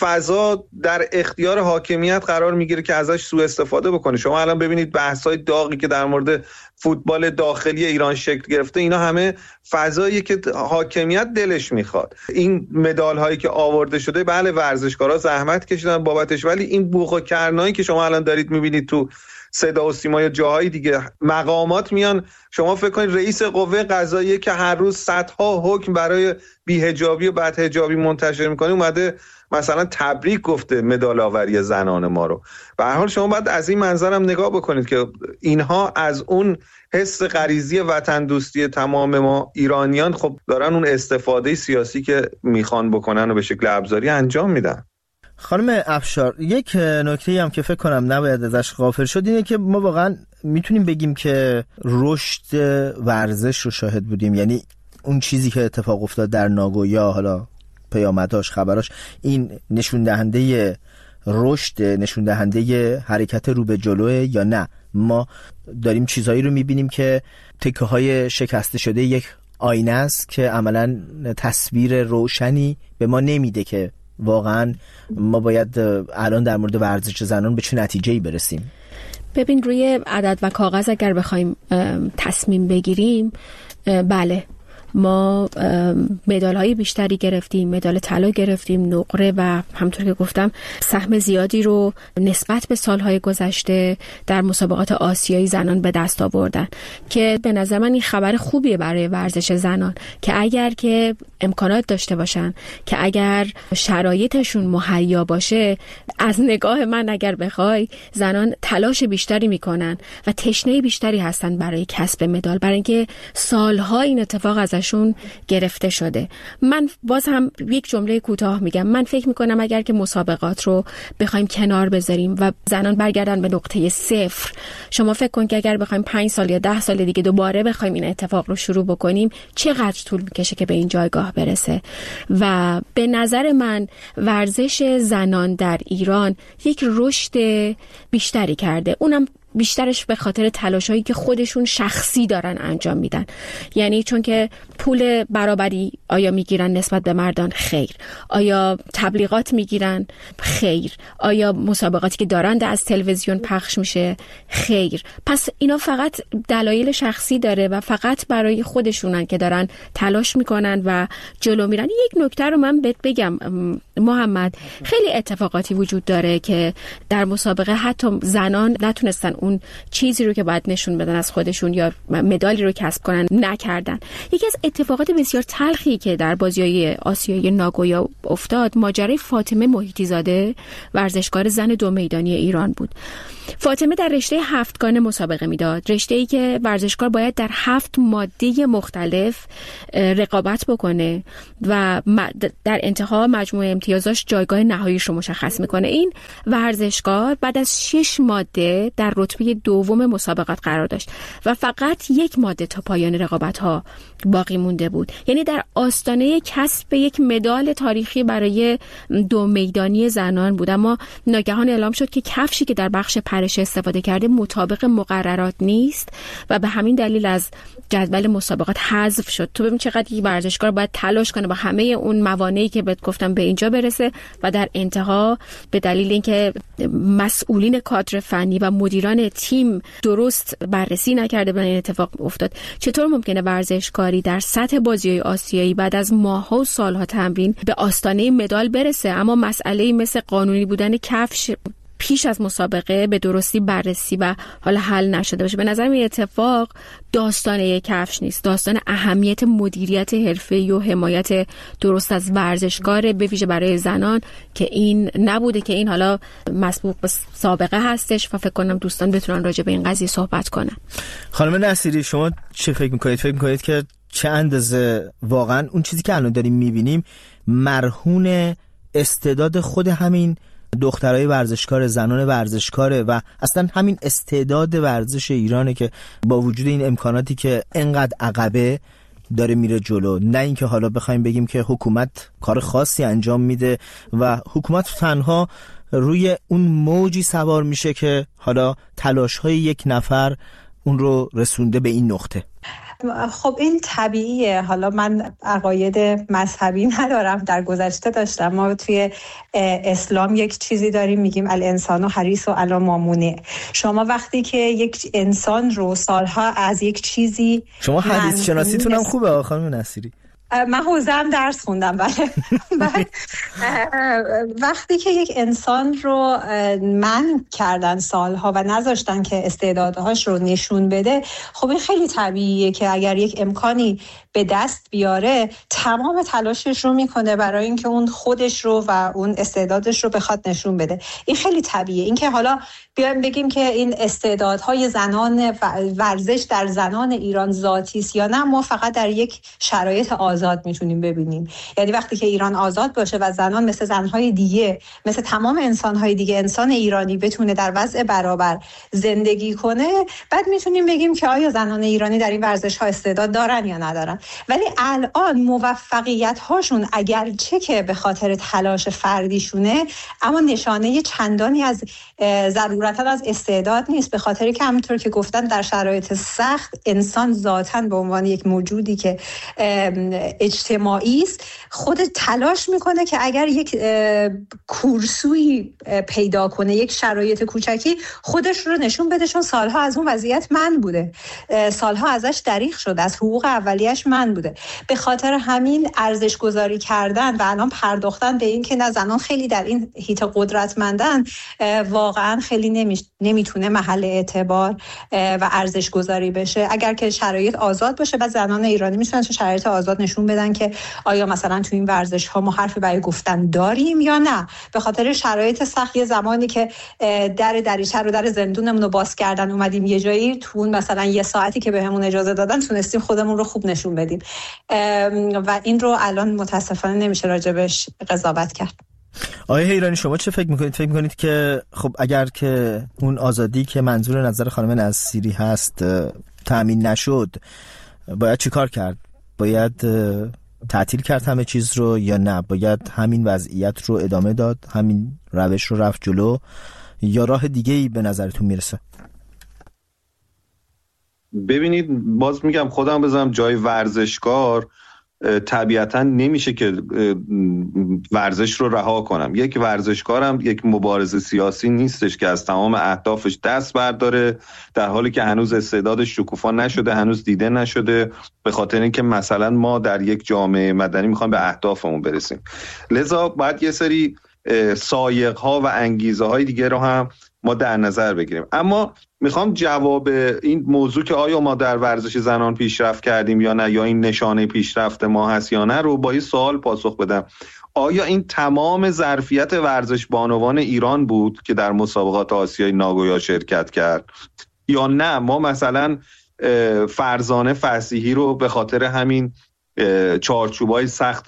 D: فضا در اختیار حاکمیت قرار میگیره که ازش سوء استفاده بکنه. شما الان ببینید بحث‌های داغی که در مورد فوتبال داخلی ایران شکل گرفته، اینا همه فضایی که حاکمیت دلش میخواد. این مدال هایی که آورده شده، بله ورزشکارا زحمت کشیدن بابتش، ولی این بوق و کرنایی که شما الان دارید میبینید تو صدا و سیما یا جاهای دیگه، مقامات میان، شما فکر کنید رئیس قوه قضاییه که هر روز صدها حکم برای بی‌حجابی و بدحجابی منتشر میکنه اومده مثلا تبریک گفته مدال آوری زنان ما رو. به هر حال شما باید از این منظرم نگاه بکنید که اینها از اون حس غریزی وطن دوستی تمام ما ایرانیان خب دارن اون استفاده سیاسی که میخوان بکنن و به شکل ابزاری انجام میدن.
A: خانم افشار، یک نکته هم که فکر کنم نباید ازش غافل شد اینه که ما واقعا میتونیم بگیم که رشد ورزش رو شاهد بودیم. یعنی اون چیزی که اتفاق افتاد در ناگویا، حالا پیامداش، خبراش، این نشون دهنده رشد، نشون دهنده حرکت رو به جلوه یا نه؟ ما داریم چیزایی رو میبینیم که تکه های شکسته شده یک آینه است که عملاً تصویر روشنی به ما نمیده که واقعاً ما باید الان در مورد ورزش زنان به چه نتیجه‌ای برسیم.
B: ببین روی عدد و کاغذ اگر بخوایم تصمیم بگیریم، بله ما مدال های بیشتری گرفتیم، مدال طلا گرفتیم، نقره و همونطور که گفتم سهم زیادی رو نسبت به سالهای گذشته در مسابقات آسیایی زنان به دست آوردن، که به نظر من این خبر خوبیه برای ورزش زنان که اگر که امکانات داشته باشن، که اگر شرایطشون مهیا باشه، از نگاه من اگر بخوای زنان تلاش بیشتری میکنن و تشنه بیشتری هستن برای کسب مدال، برای اینکه سالها این اتفاق از شون گرفته شده. من باز هم یک جمله کوتاه میگم، من فکر میکنم اگر که مسابقات رو بخوایم کنار بذاریم و زنان برگردن به نقطه صفر، شما فکر کن که اگر بخوایم پنج سال یا ده سال دیگه دوباره بخوایم این اتفاق رو شروع بکنیم، چقدر طول میکشه که به این جایگاه برسه. و به نظر من ورزش زنان در ایران یک رشد بیشتری کرده، اونم بیشترش به خاطر تلاشایی که خودشون شخصی دارن انجام میدن. یعنی چون که پول برابری آیا میگیرن نسبت به مردان؟ خیر. آیا تبلیغات میگیرن؟ خیر. آیا مسابقاتی که دارند از تلویزیون پخش میشه؟ خیر. پس اینا فقط دلایل شخصی داره و فقط برای خودشونن که دارن تلاش میکنن و جلو میرن. یک نکته رو من بهت بگم محمد، خیلی اتفاقاتی وجود داره که در مسابقه حتی زنان نتونستن اون چیزی رو که باید نشون بدن از خودشون یا مدالی رو کسب کنن نکردن. یکی از اتفاقات بسیار تلخی که در بازی‌های آسیایی ناگویا افتاد ماجرای فاطمه محیطی زاده، ورزشکار زن دو میدانی ایران بود. فاطمه در رشته هفتگانه مسابقه میداد، رشته‌ای که ورزشکار باید در هفت ماده مختلف رقابت بکنه و در انتها مجموع امتیازاش جایگاه نهاییش رو مشخص میکنه. این ورزشکار بعد از شش ماده در رتبه دوم مسابقات قرار داشت و فقط یک ماده تا پایان رقابت‌ها باقی مونده بود. یعنی در آستانه کسب یک مدال تاریخی برای دو میدانی زنان بود، اما ناگهان اعلام شد که کفشی که در بخش پرش استفاده کرده مطابق مقررات نیست و به همین دلیل از جدول مسابقات حذف شد. تو ببین چقدر یک ورزشکار باید تلاش کنه با همه اون موانعی که بهت گفتم به اینجا برسه و در انتها به دلیل اینکه مسئولین کادر فنی و مدیران تیم درست بررسی نکرده بودن این اتفاق افتاد. چطور ممکنه ورزشکاری در سطح بازی‌های آسیایی بعد از ماه‌ها و سال‌ها تمرین به آستانه مدال برسه اما مسئله‌ای مثل قانونی بودن کفش پیش از مسابقه به درستی بررسی و حالا حل نشده باشه؟ به نظر من اتفاق داستان یک کفش نیست، داستان اهمیت مدیریت حرفه‌ای و حمایت درست از ورزشکار به ویژه برای زنان که این نبوده، که این حالا مسبوق به سابقه هستش و فکر کنم دوستان بتونن راجع به این قضیه صحبت کنن.
A: خانم نصیری شما چه فکر می‌کنید؟ فکر می‌کنید که چه اندازه واقعا اون چیزی که الان داریم می‌بینیم مرهون استعداد خود همین دخترای ورزشکار، زنان ورزشکاره و اصلا همین استعداد ورزش ایرانه که با وجود این امکاناتی که انقدر عقبه داره میره جلو؟ نه اینکه حالا بخوایم بگیم که حکومت کار خاصی انجام میده و حکومت تنها روی اون موجی سوار میشه که حالا تلاش‌های یک نفر اون رو رسونده به این نقطه.
C: خب این طبیعیه. حالا من عقاید مذهبی ندارم، در گذشته داشتم. ما توی اسلام یک چیزی داریم میگیم الانسان و حریص و علی ما مونع. شما وقتی که یک انسان رو سالها از یک چیزی،
A: شما حدیث شناسیتون هم خوبه خانم نصیری.
C: من حوزه‌ام درس خوندم. بله. وقتی که یک انسان رو منع کردن سالها و نذاشتن که استعدادهاش رو نشون بده، خب این خیلی طبیعیه که اگر یک امکانی به دست بیاره تمام تلاشش رو میکنه برای اینکه اون خودش رو و اون استعدادش رو بخواد نشون بده. این خیلی طبیعیه. این که حالا بیایم بگیم که این استعدادهای زنان ورزش در زنان ایران ذاتی است یا نه، ما فقط در یک شرایط آزاد میتونیم ببینیم. یعنی وقتی که ایران آزاد باشه و زنان مثل زنهای دیگه، مثل تمام انسانهای دیگه، انسان ایرانی بتونه در وضع برابر زندگی کنه، بعد میتونیم بگیم که آیا زنان ایرانی در این ورزش‌ها استعداد دارن یا ندارن. ولی الان موفقیت هاشون اگرچه که به خاطر تلاش فردیشونه، اما نشانه چندانی از ضرورتا از استعداد نیست، به خاطر که همونطور که گفتن در شرایط سخت انسان ذاتاً به عنوان یک موجودی که اجتماعی است خود تلاش میکنه که اگر یک کورسوی پیدا کنه، یک شرایط کوچکی خودش رو نشون بده، چون سالها از اون وضعیت من بوده، سالها ازش دریغ شده، از حقوق اولیش من بوده. به خاطر همین ارزش گذاری کردن و الان پرداختن به این که نه زنان خیلی در این حیطه قدرتمندن واقعا خیلی نمی... نمیتونه محل اعتبار و ارزش گذاری بشه. اگر که شرایط آزاد باشه، بعد زنان ایرانی میتونن تو شرایط آزاد نشون بدن که آیا مثلا تو این ورزش ها ما حرفی برای گفتن داریم یا نه. به خاطر شرایط سخت یه زمانی که در دریچه رو در زندونمون رو باز کردن اومدیم یه جایی، تو اون مثلا یه ساعتی که بهمون اجازه دادن تونستیم خودمون رو خوب نشون بدیم و این رو الان متاسفانه نمیشه راجبش قضاوت کرد.
A: آقای حیرانی شما چه فکر میکنید؟ فکر میکنید که خب اگر که اون آزادی که منظور نظر خانم نصیری هست تأمین نشد باید چی کار کرد؟ باید تعطیل کرد همه چیز رو یا نه باید همین وضعیت رو ادامه داد، همین روش رو رفت جلو، یا راه دیگه‌ای به نظرتون میرسه؟
D: ببینید باز میگم خودم بذارم جای ورزشکار، طبیعتا نمیشه که ورزش رو رها کنم. یک ورزشکارم یک مبارز سیاسی نیستش که از تمام اهدافش دست برداره در حالی که هنوز استعدادش شکوفا نشده، هنوز دیده نشده، به خاطر اینکه مثلا ما در یک جامعه مدنی میخوایم به اهدافمون برسیم. لذا باید یه سری سایق‌ها و انگیزه های دیگه رو هم ما در نظر بگیریم. اما میخوام جواب این موضوع که آیا ما در ورزش زنان پیشرفت کردیم یا نه، یا این نشانه پیشرفت ما هست یا نه، رو با این سوال پاسخ بدم. آیا این تمام ظرفیت ورزش بانوان ایران بود که در مسابقات آسیای ناگویا شرکت کرد، یا نه ما مثلا فرزانه فصیحی رو به خاطر همین چارچوبای سخت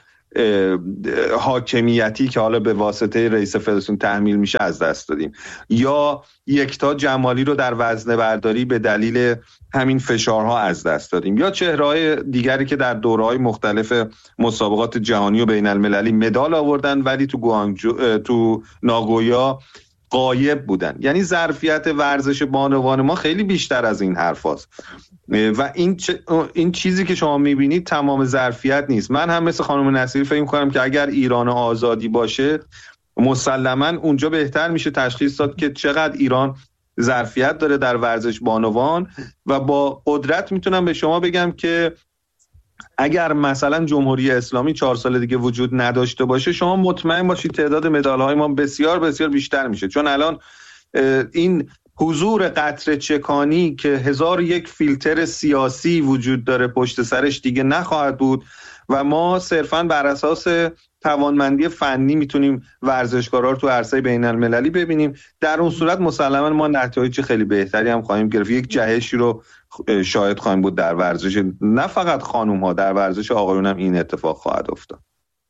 D: حاکمیتی که حالا به واسطه رئیس فدراسیون تحمیل میشه از دست دادیم، یا یکتا جمالی رو در وزنه برداری به دلیل همین فشارها از دست دادیم، یا چهره‌های دیگری که در دوره‌های مختلف مسابقات جهانی و بین المللی مدال آوردن ولی تو گوانگجو تو ناگویا غایب بودن. یعنی ظرفیت ورزش بانوان ما خیلی بیشتر از این حرف هست و این چ... این چیزی که شما میبینید تمام ظرفیت نیست. من هم مثل خانم نصیری فکر می‌کنم که اگر ایران آزادی باشه مسلماً اونجا بهتر میشه تشخیص داد که چقدر ایران ظرفیت داره در ورزش بانوان، و با قدرت میتونم به شما بگم که اگر مثلا جمهوری اسلامی چهار سال دیگه وجود نداشته باشه، شما مطمئن باشید تعداد مدال‌های ما بسیار بسیار بیشتر میشه. چون الان این حضور قطره چکانی که هزار یک فیلتر سیاسی وجود داره پشت سرش دیگه نخواهد بود و ما صرفاً بر اساس توانمندی فنی میتونیم ورزشکارا رو تو عرصه بین المللی ببینیم. در اون صورت مسلماً ما نتایج خیلی بهتری هم خواهیم گرفت. یک جهشی رو شاهد خواهیم بود در ورزش، نه فقط خانوم ها، در ورزش آقایون هم این اتفاق خواهد افتاد.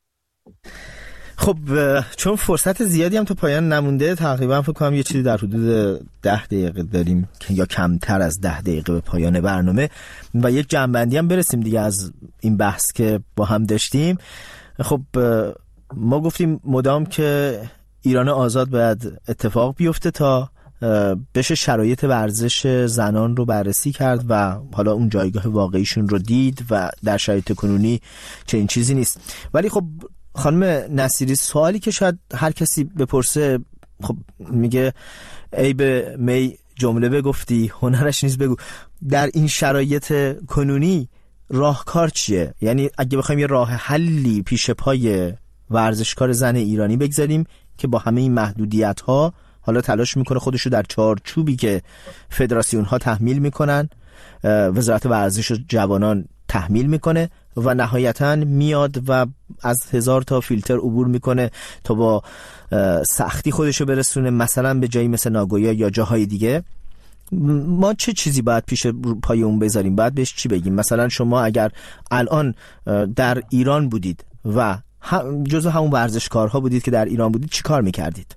A: خب چون فرصت زیادی هم تو پایان نمونده، تقریبا فکر کنم یه چیزی در حدود ده دقیقه داریم یا کمتر از ده دقیقه به پایان برنامه و یک جنبندی هم برسیم دیگه از این بحث که با هم داشتیم. خب ما گفتیم مدام که ایران آزاد باید اتفاق بیفته تا بشه شرایط ورزش زنان رو بررسی کرد و حالا اون جایگاه واقعیشون رو دید و در شرایط کنونی چنین چیزی نیست. ولی خب خانم نصیری، سوالی که شاید هر کسی بپرسه، خب میگه ای به می جمله بگفتی هنرش نیست بگو. در این شرایط کنونی راهکار چیه؟ یعنی اگه بخوایم یه راه حلی پیش پای ورزشکار زن ایرانی بگذاریم که با همه این محدودیت ها حالا تلاش میکنه خودشو در چارچوبی که فدراسیون ها تحمیل میکنن، وزارت ورزش و جوانان تحمیل میکنه و نهایتاً میاد و از هزار تا فیلتر عبور میکنه تا با سختی خودشو برسونه مثلا به جایی مثل ناگویا یا جاهای دیگه. ما چه چیزی باید پیش پای اون بذاریم؟ باید بهش چی بگیم؟ مثلا شما اگر الان در ایران بودید و جزو همون ورزشکارها بودید که در ایران بودید، چی کار میکردید؟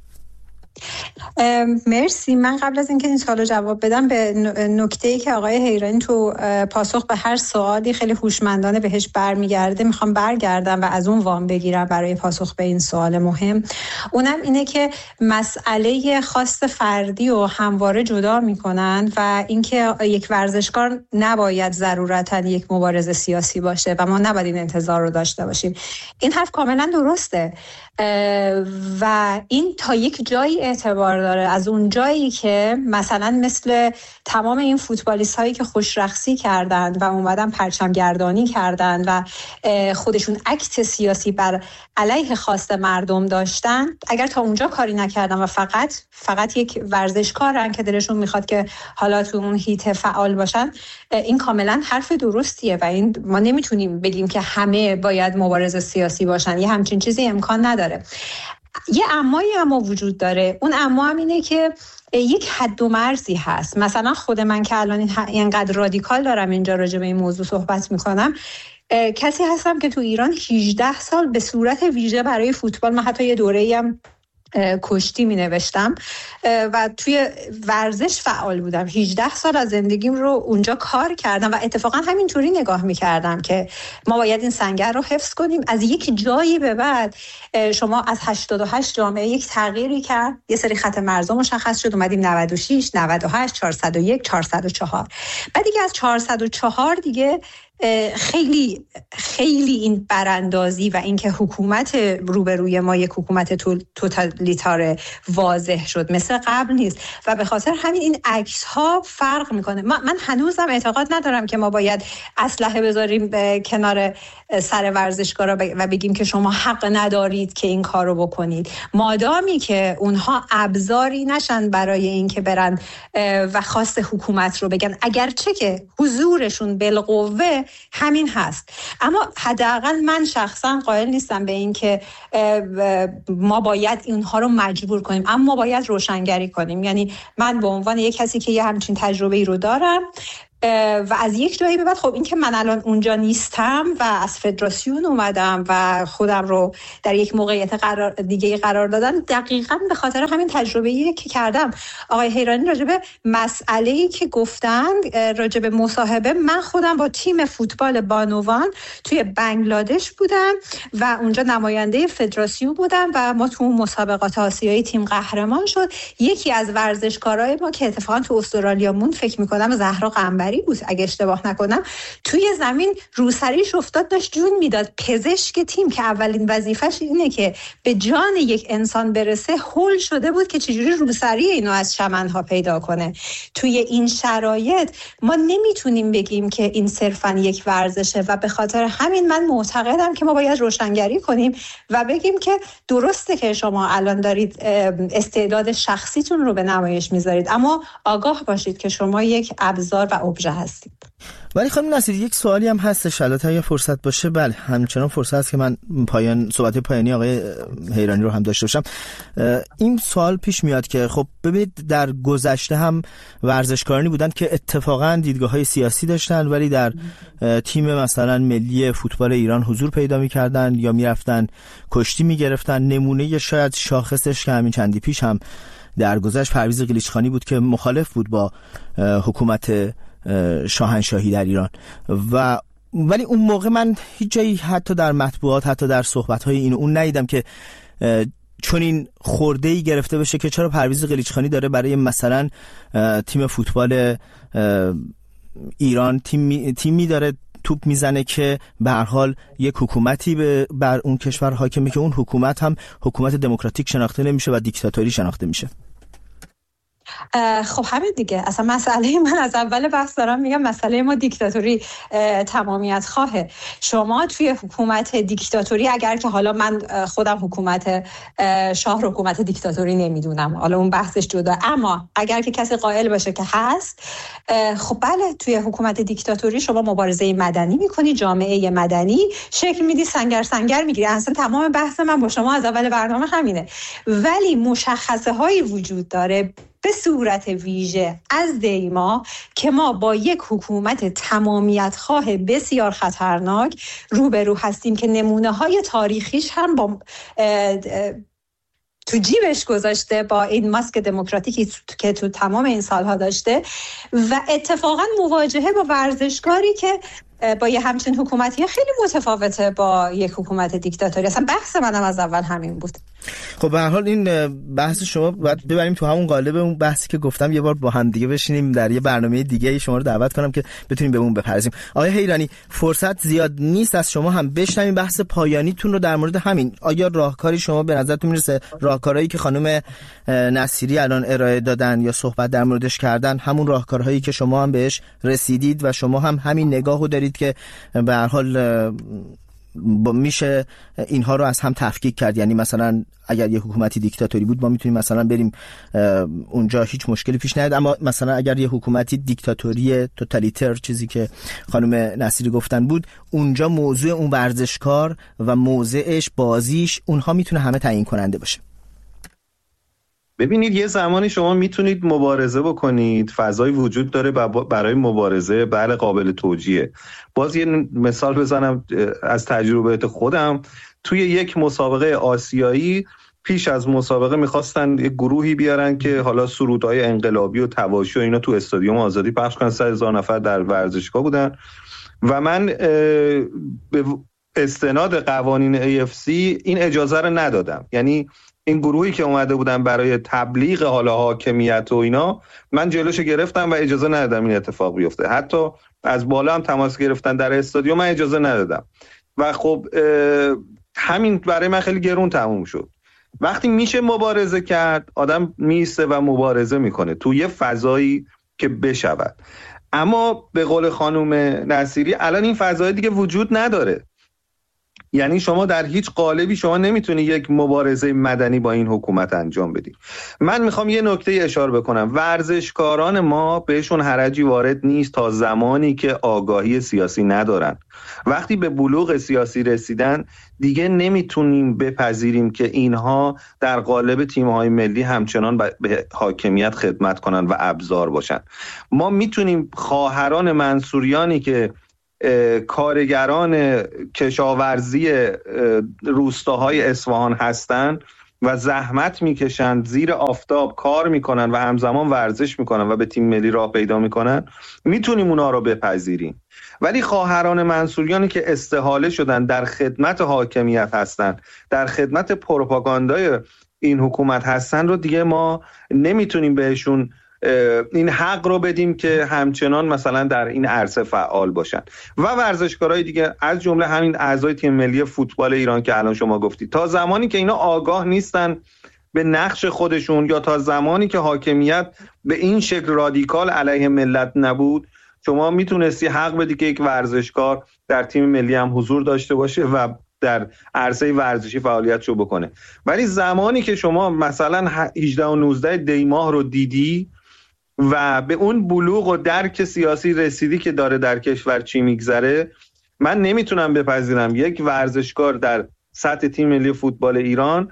C: مرسی. من قبل از اینکه این سوالو جواب بدم به نکته‌ای که آقای حیرانی تو پاسخ به هر سوالی خیلی هوشمندانه بهش برمیگرده میخوام برگردم و از اون وام بگیرم برای پاسخ به این سوال مهم. اونم اینه که مسئله خواست فردی و همواره جدا میکنن و اینکه یک ورزشکار نباید ضرورتاً یک مبارز سیاسی باشه و ما نباید این انتظار رو داشته باشیم. این حرف کاملا درسته و این تا یک جایی اعتبار داره. از اون جایی که مثلا مثل تمام این فوتبالیست هایی که خوش رقصی کردن و اومدن پرچم گردانی کردن و خودشون اکت سیاسی بر علیه خواست مردم داشتن، اگر تا اونجا کاری نکردن و فقط فقط یک ورزشکارن که دلشون میخواد که حالا تو اون هیت فعال باشن، این کاملا حرف درستیه و این ما نمیتونیم بگیم که همه باید مبارز سیاسی باشن. یه همچین چیزی امکان نداره. یه امایی اما وجود داره. اون اما هم اینه که یک حد و مرزی هست. مثلا خود من که الان اینقدر رادیکال دارم اینجا راجع به این موضوع صحبت میکنم، کسی هستم که تو ایران هجده سال به صورت ویژه برای فوتبال، من حتی یه دوره‌ای هم کشتی می نوشتم و توی ورزش فعال بودم. هجده سال از زندگیم رو اونجا کار کردم و اتفاقا همینطوری نگاه می کردم که ما باید این سنگر رو حفظ کنیم. از یک جایی به بعد شما از هشتاد و هشت جامعه یک تغییری کرد، یه سری خط مرزا مشخص شد، اومدیم نود و شش، نود و هشت، چهارصد و یک، چهارصد و چهار. بعد دیگه از چهارصد و چهار دیگه خیلی خیلی این براندازی و اینکه حکومت روبروی ما یک حکومت توتالیتار واضح شد، مثل قبل نیست و به خاطر همین این عکس ها فرق میکنه. من هنوزم اعتقاد ندارم که ما باید اسلحه بذاریم کنار سر ورزشکارا و بگیم که شما حق ندارید که این کارو بکنید، مادامی که اونها ابزاری نشن برای اینکه برن و خواست حکومت رو بگن، اگرچه که حضورشون بالقوه همین هست. اما حداقل من شخصا قائل نیستم به این که ما باید اینها رو مجبور کنیم، اما باید روشنگری کنیم. یعنی من به عنوان یک کسی که یه همچین تجربه ای رو دارم و از یک جایی به بعد، خب این که من الان اونجا نیستم و از فدراسیون اومدم و خودم رو در یک موقعیت قرار دیگه قرار دادم، دقیقاً به خاطر همین تجربه‌ای که کردم. آقای حیرانی راجع به مسئله‌ای که گفتن، راجع به مصاحبه، من خودم با تیم فوتبال بانوان توی بنگلادش بودم و اونجا نماینده فدراسیون بودم و ما تو مسابقات آسیایی تیم قهرمان شد. یکی از ورزشکارای ما که اتفاقاً تو استرالیا موند، فکر می‌کنم زهرا قنبری بود اگه اشتباه نکنم، توی زمین روسریش افتاد، داشت جون میداد. پزشک تیم که اولین وظیفش اینه که به جان یک انسان برسه، هول شده بود که چجوری روسری اینو از چمنها پیدا کنه. توی این شرایط ما نمیتونیم بگیم که این صرفاً یک ورزشه و به خاطر همین من معتقدم که ما باید روشنگری کنیم و بگیم که درسته که شما الان دارید استعداد شخصیتون رو به نمایش میذارید، اما آگاه باشید که شما یک ابزار و ابژه هستید.
A: ولی خانم نصیری، یک سوالی هم هستش، البته اگه فرصت باشه. بله، همچنان فرصت هست که من پایان صحبت پایانی آقای حیرانی رو هم داشته باشم. این سوال پیش میاد که خب ببینید، در گذشته هم ورزشکارانی بودن که اتفاقا دیدگاه‌های سیاسی داشتن ولی در تیم مثلا ملی فوتبال ایران حضور پیدا می‌کردن یا می‌رفتن کشتی می‌گرفتن. نمونه شاید شاخصش که همین چندی پیش هم در گذشت پرویز قلیچخانی بود که مخالف بود با حکومت شاهنشاهی در ایران و ولی اون موقع من هیچ جایی، حتی در مطبوعات، حتی در صحبت‌های این اون، ندیدم که چون این خورده‌ای گرفته بشه که چرا پرویز قلیچخانی داره برای مثلا تیم فوتبال ایران تیم تیمی داره توپ میزنه که به هر حال یک حکومتی به بر اون کشور حاکمه که اون حکومت هم حکومت دموکراتیک شناخته نمیشه و دیکتاتوری شناخته میشه.
C: خب همین دیگه، اصلا مسئله من از اول بحث دارم میگم، مسئله ما دیکتاتوری تمامیت خواهه. شما توی حکومت دیکتاتوری، اگر که حالا من خودم حکومت شاه رو حکومت دیکتاتوری نمیدونم، حالا اون بحثش جدا، اما اگر که کسی قائل باشه که هست، خب بله، توی حکومت دیکتاتوری شما مبارزه مدنی میکنی، جامعه مدنی شکل میدی، سنگر سنگر میگیری. اصلا تمام بحث من با شما از اول برنامه همینه. ولی مشخصه هایی وجود داره به صورت ویژه از دیما که ما با یک حکومت تمامیت خواه بسیار خطرناک روبرو هستیم که نمونه های تاریخیش هم با تو جیبش گذاشته با این ماسک دموکراتیکی که تو تمام این سالها داشته و اتفاقا مواجهه با ورزشکاری که با یه همچین حکومتی خیلی متفاوته با یک حکومت دیکتاتوری. اصلا بحث منم از اول همین بود.
A: خب به هر حال این بحث شما باید ببریم تو همون قالب اون بحثی که گفتم، یه بار با هم دیگه بشینیم در یه برنامه دیگه شما رو دعوت کنم که بتونیم به اون بپردازیم. آقای حیرانی، فرصت زیاد نیست، از شما هم بشنویم بحث پایانیتون رو در مورد همین. آیا راهکاری شما به نظرتون میرسه راهکارهایی که خانم نصیری الان ارائه دادن یا صحبت در موردش کردن همون راهکارهایی که شما هم بهش رسیدید و شما هم همین نگاهو دارید که به هر حال میشه اینها رو از هم تفکیک کرد؟ یعنی مثلا اگر یه حکومتی دیکتاتوری بود ما میتونیم مثلا بریم اونجا هیچ مشکلی پیش نیاد، اما مثلا اگر یه حکومتی دیکتاتوری توتالیتر، چیزی که خانم نصیری گفتن بود، اونجا موضوع اون ورزشکار و موضعش، بازیش، اونها میتونه همه تعیین کننده باشه.
D: ببینید، یه زمانی شما میتونید مبارزه بکنید، فضای وجود داره برای مبارزه، بله قابل توجیه. باز یه مثال بزنم از تجربیات خودم. توی یک مسابقه آسیایی پیش از مسابقه میخواستن یک گروهی بیارن که حالا سرودهای انقلابی و تواشی و اینا تو استادیوم آزادی پخش کنن. سه هزار نفر در ورزشگاه بودن و من به استناد قوانین ای اف سی این اجازه رو ندادم. یعنی این گروهی که اومده بودن برای تبلیغ حالا حاکمیت و اینا، من جلوشو گرفتم و اجازه ندادم این اتفاق بیفته. حتی از بالا هم تماس گرفتن در استادیوم، من اجازه ندادم و خب همین برای من خیلی گرون تموم شد. وقتی میشه مبارزه کرد، آدم میسته و مبارزه میکنه تو یه فضایی که بشود. اما به قول خانم نصیری الان این فضای دیگه وجود نداره. یعنی شما در هیچ قالبی شما نمیتونی یک مبارزه مدنی با این حکومت انجام بدی. من میخوام یه نکته اشاره بکنم. ورزشکاران ما بهشون حرجی وارد نیست تا زمانی که آگاهی سیاسی ندارن. وقتی به بلوغ سیاسی رسیدن دیگه نمیتونیم بپذیریم که اینها در قالب تیم‌های ملی همچنان به حاکمیت خدمت کنن و ابزار باشن. ما میتونیم خواهران منصوریانی که کارگران کشاورزی روستاهای اصفهان هستند و زحمت میکشند، زیر آفتاب کار میکنن و همزمان ورزش میکنن و به تیم ملی راه پیدا میکنن، میتونیم اونا رو بپذیریم. ولی خواهران منصوریانی که استحاله شدن در خدمت حاکمیت هستند، در خدمت پروپاگاندای این حکومت هستن رو دیگه ما نمیتونیم بهشون این حق رو بدیم که همچنان مثلا در این عرصه فعال باشن. و ورزشکارای دیگه از جمله همین اعضای تیم ملی فوتبال ایران که الان شما گفتید، تا زمانی که اینا آگاه نیستن به نقش خودشون یا تا زمانی که حاکمیت به این شکل رادیکال علیه ملت نبود، شما میتونستی حق بدی که یک ورزشکار در تیم ملی هم حضور داشته باشه و در عرصه ورزشی فعالیتشو بکنه. ولی زمانی که شما مثلا هجده و نوزده دی ماه رو دیدی و به اون بلوغ و درک سیاسی رسیدی که داره در کشور چی میگذره، من نمیتونم بپذیرم یک ورزشکار در سطح تیم ملی فوتبال ایران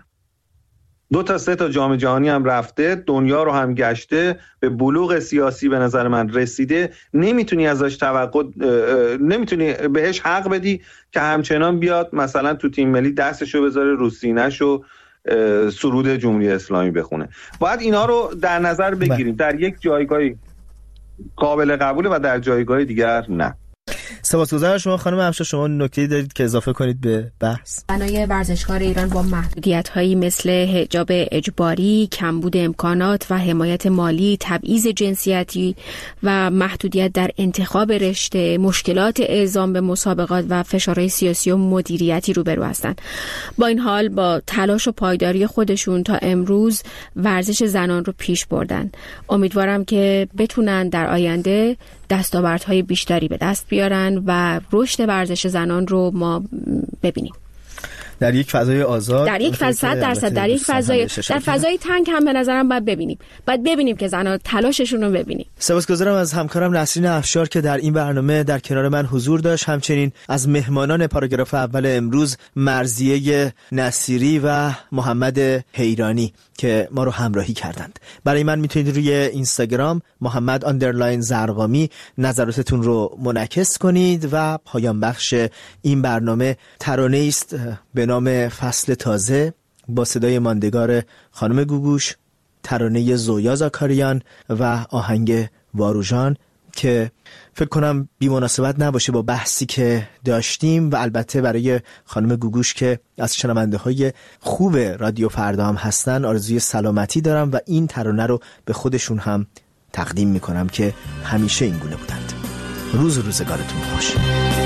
D: دو تا سه تا جام جهانی هم رفته، دنیا رو هم گشته، به بلوغ سیاسی به نظر من رسیده، نمیتونی ازش توقع نمیتونی بهش حق بدی که همچنان بیاد مثلا تو تیم ملی دستشو بذاره رو سینه‌شو سرود جمهوری اسلامی بخونه. باید اینا رو در نظر بگیریم. در یک جایگاهی قابل قبوله و در جایگاه دیگر نه.
A: سپاسگزارم شما خانم افشار. شما نکته‌ای دارید که اضافه کنید به بحث؟
B: بنای ورزشکار ایران با محدودیت‌هایی مثل حجاب اجباری، کمبود امکانات و حمایت مالی، تبعیض جنسیتی و محدودیت در انتخاب رشته، مشکلات اعزام به مسابقات و فشارهای سیاسی و مدیریتی روبرو هستند. با این حال با تلاش و پایداری خودشون تا امروز ورزش زنان رو پیش بردن. امیدوارم که بتونن در آینده دستاوردهای بیشتری به دست بیارن و رشد ورزش زنان رو ما ببینیم
A: در یک فضای آزاد،
B: در یک فضا درصد در یک فضای در فضای تنگ هم به نظرم باید ببینیم باید ببینیم که زنان تلاششون رو ببینیم.
A: سپاسگزارم از همکارم نسرین افشار که در این برنامه در کنار من حضور داشت. همچنین از مهمانان پاراگراف اول امروز مرضیه نصیری و محمد حیرانی که ما رو همراهی کردند. برای من میتونید روی اینستاگرام محمد آندرلاین زرقامی نظراتتون رو منعکس کنید و پایان بخش این برنامه ترانه است به نام فصل تازه با صدای ماندگار خانم گوگوش، ترانه زویا زاکاریان و آهنگ واروژان که فکر کنم بی مناسبت نباشه با بحثی که داشتیم و البته برای خانم گوگوش که از شنونده های خوب رادیو فردا هم هستن آرزوی سلامتی دارم و این ترانه رو به خودشون هم تقدیم میکنم که همیشه این گونه بودند. روز و روزگارتون خوش.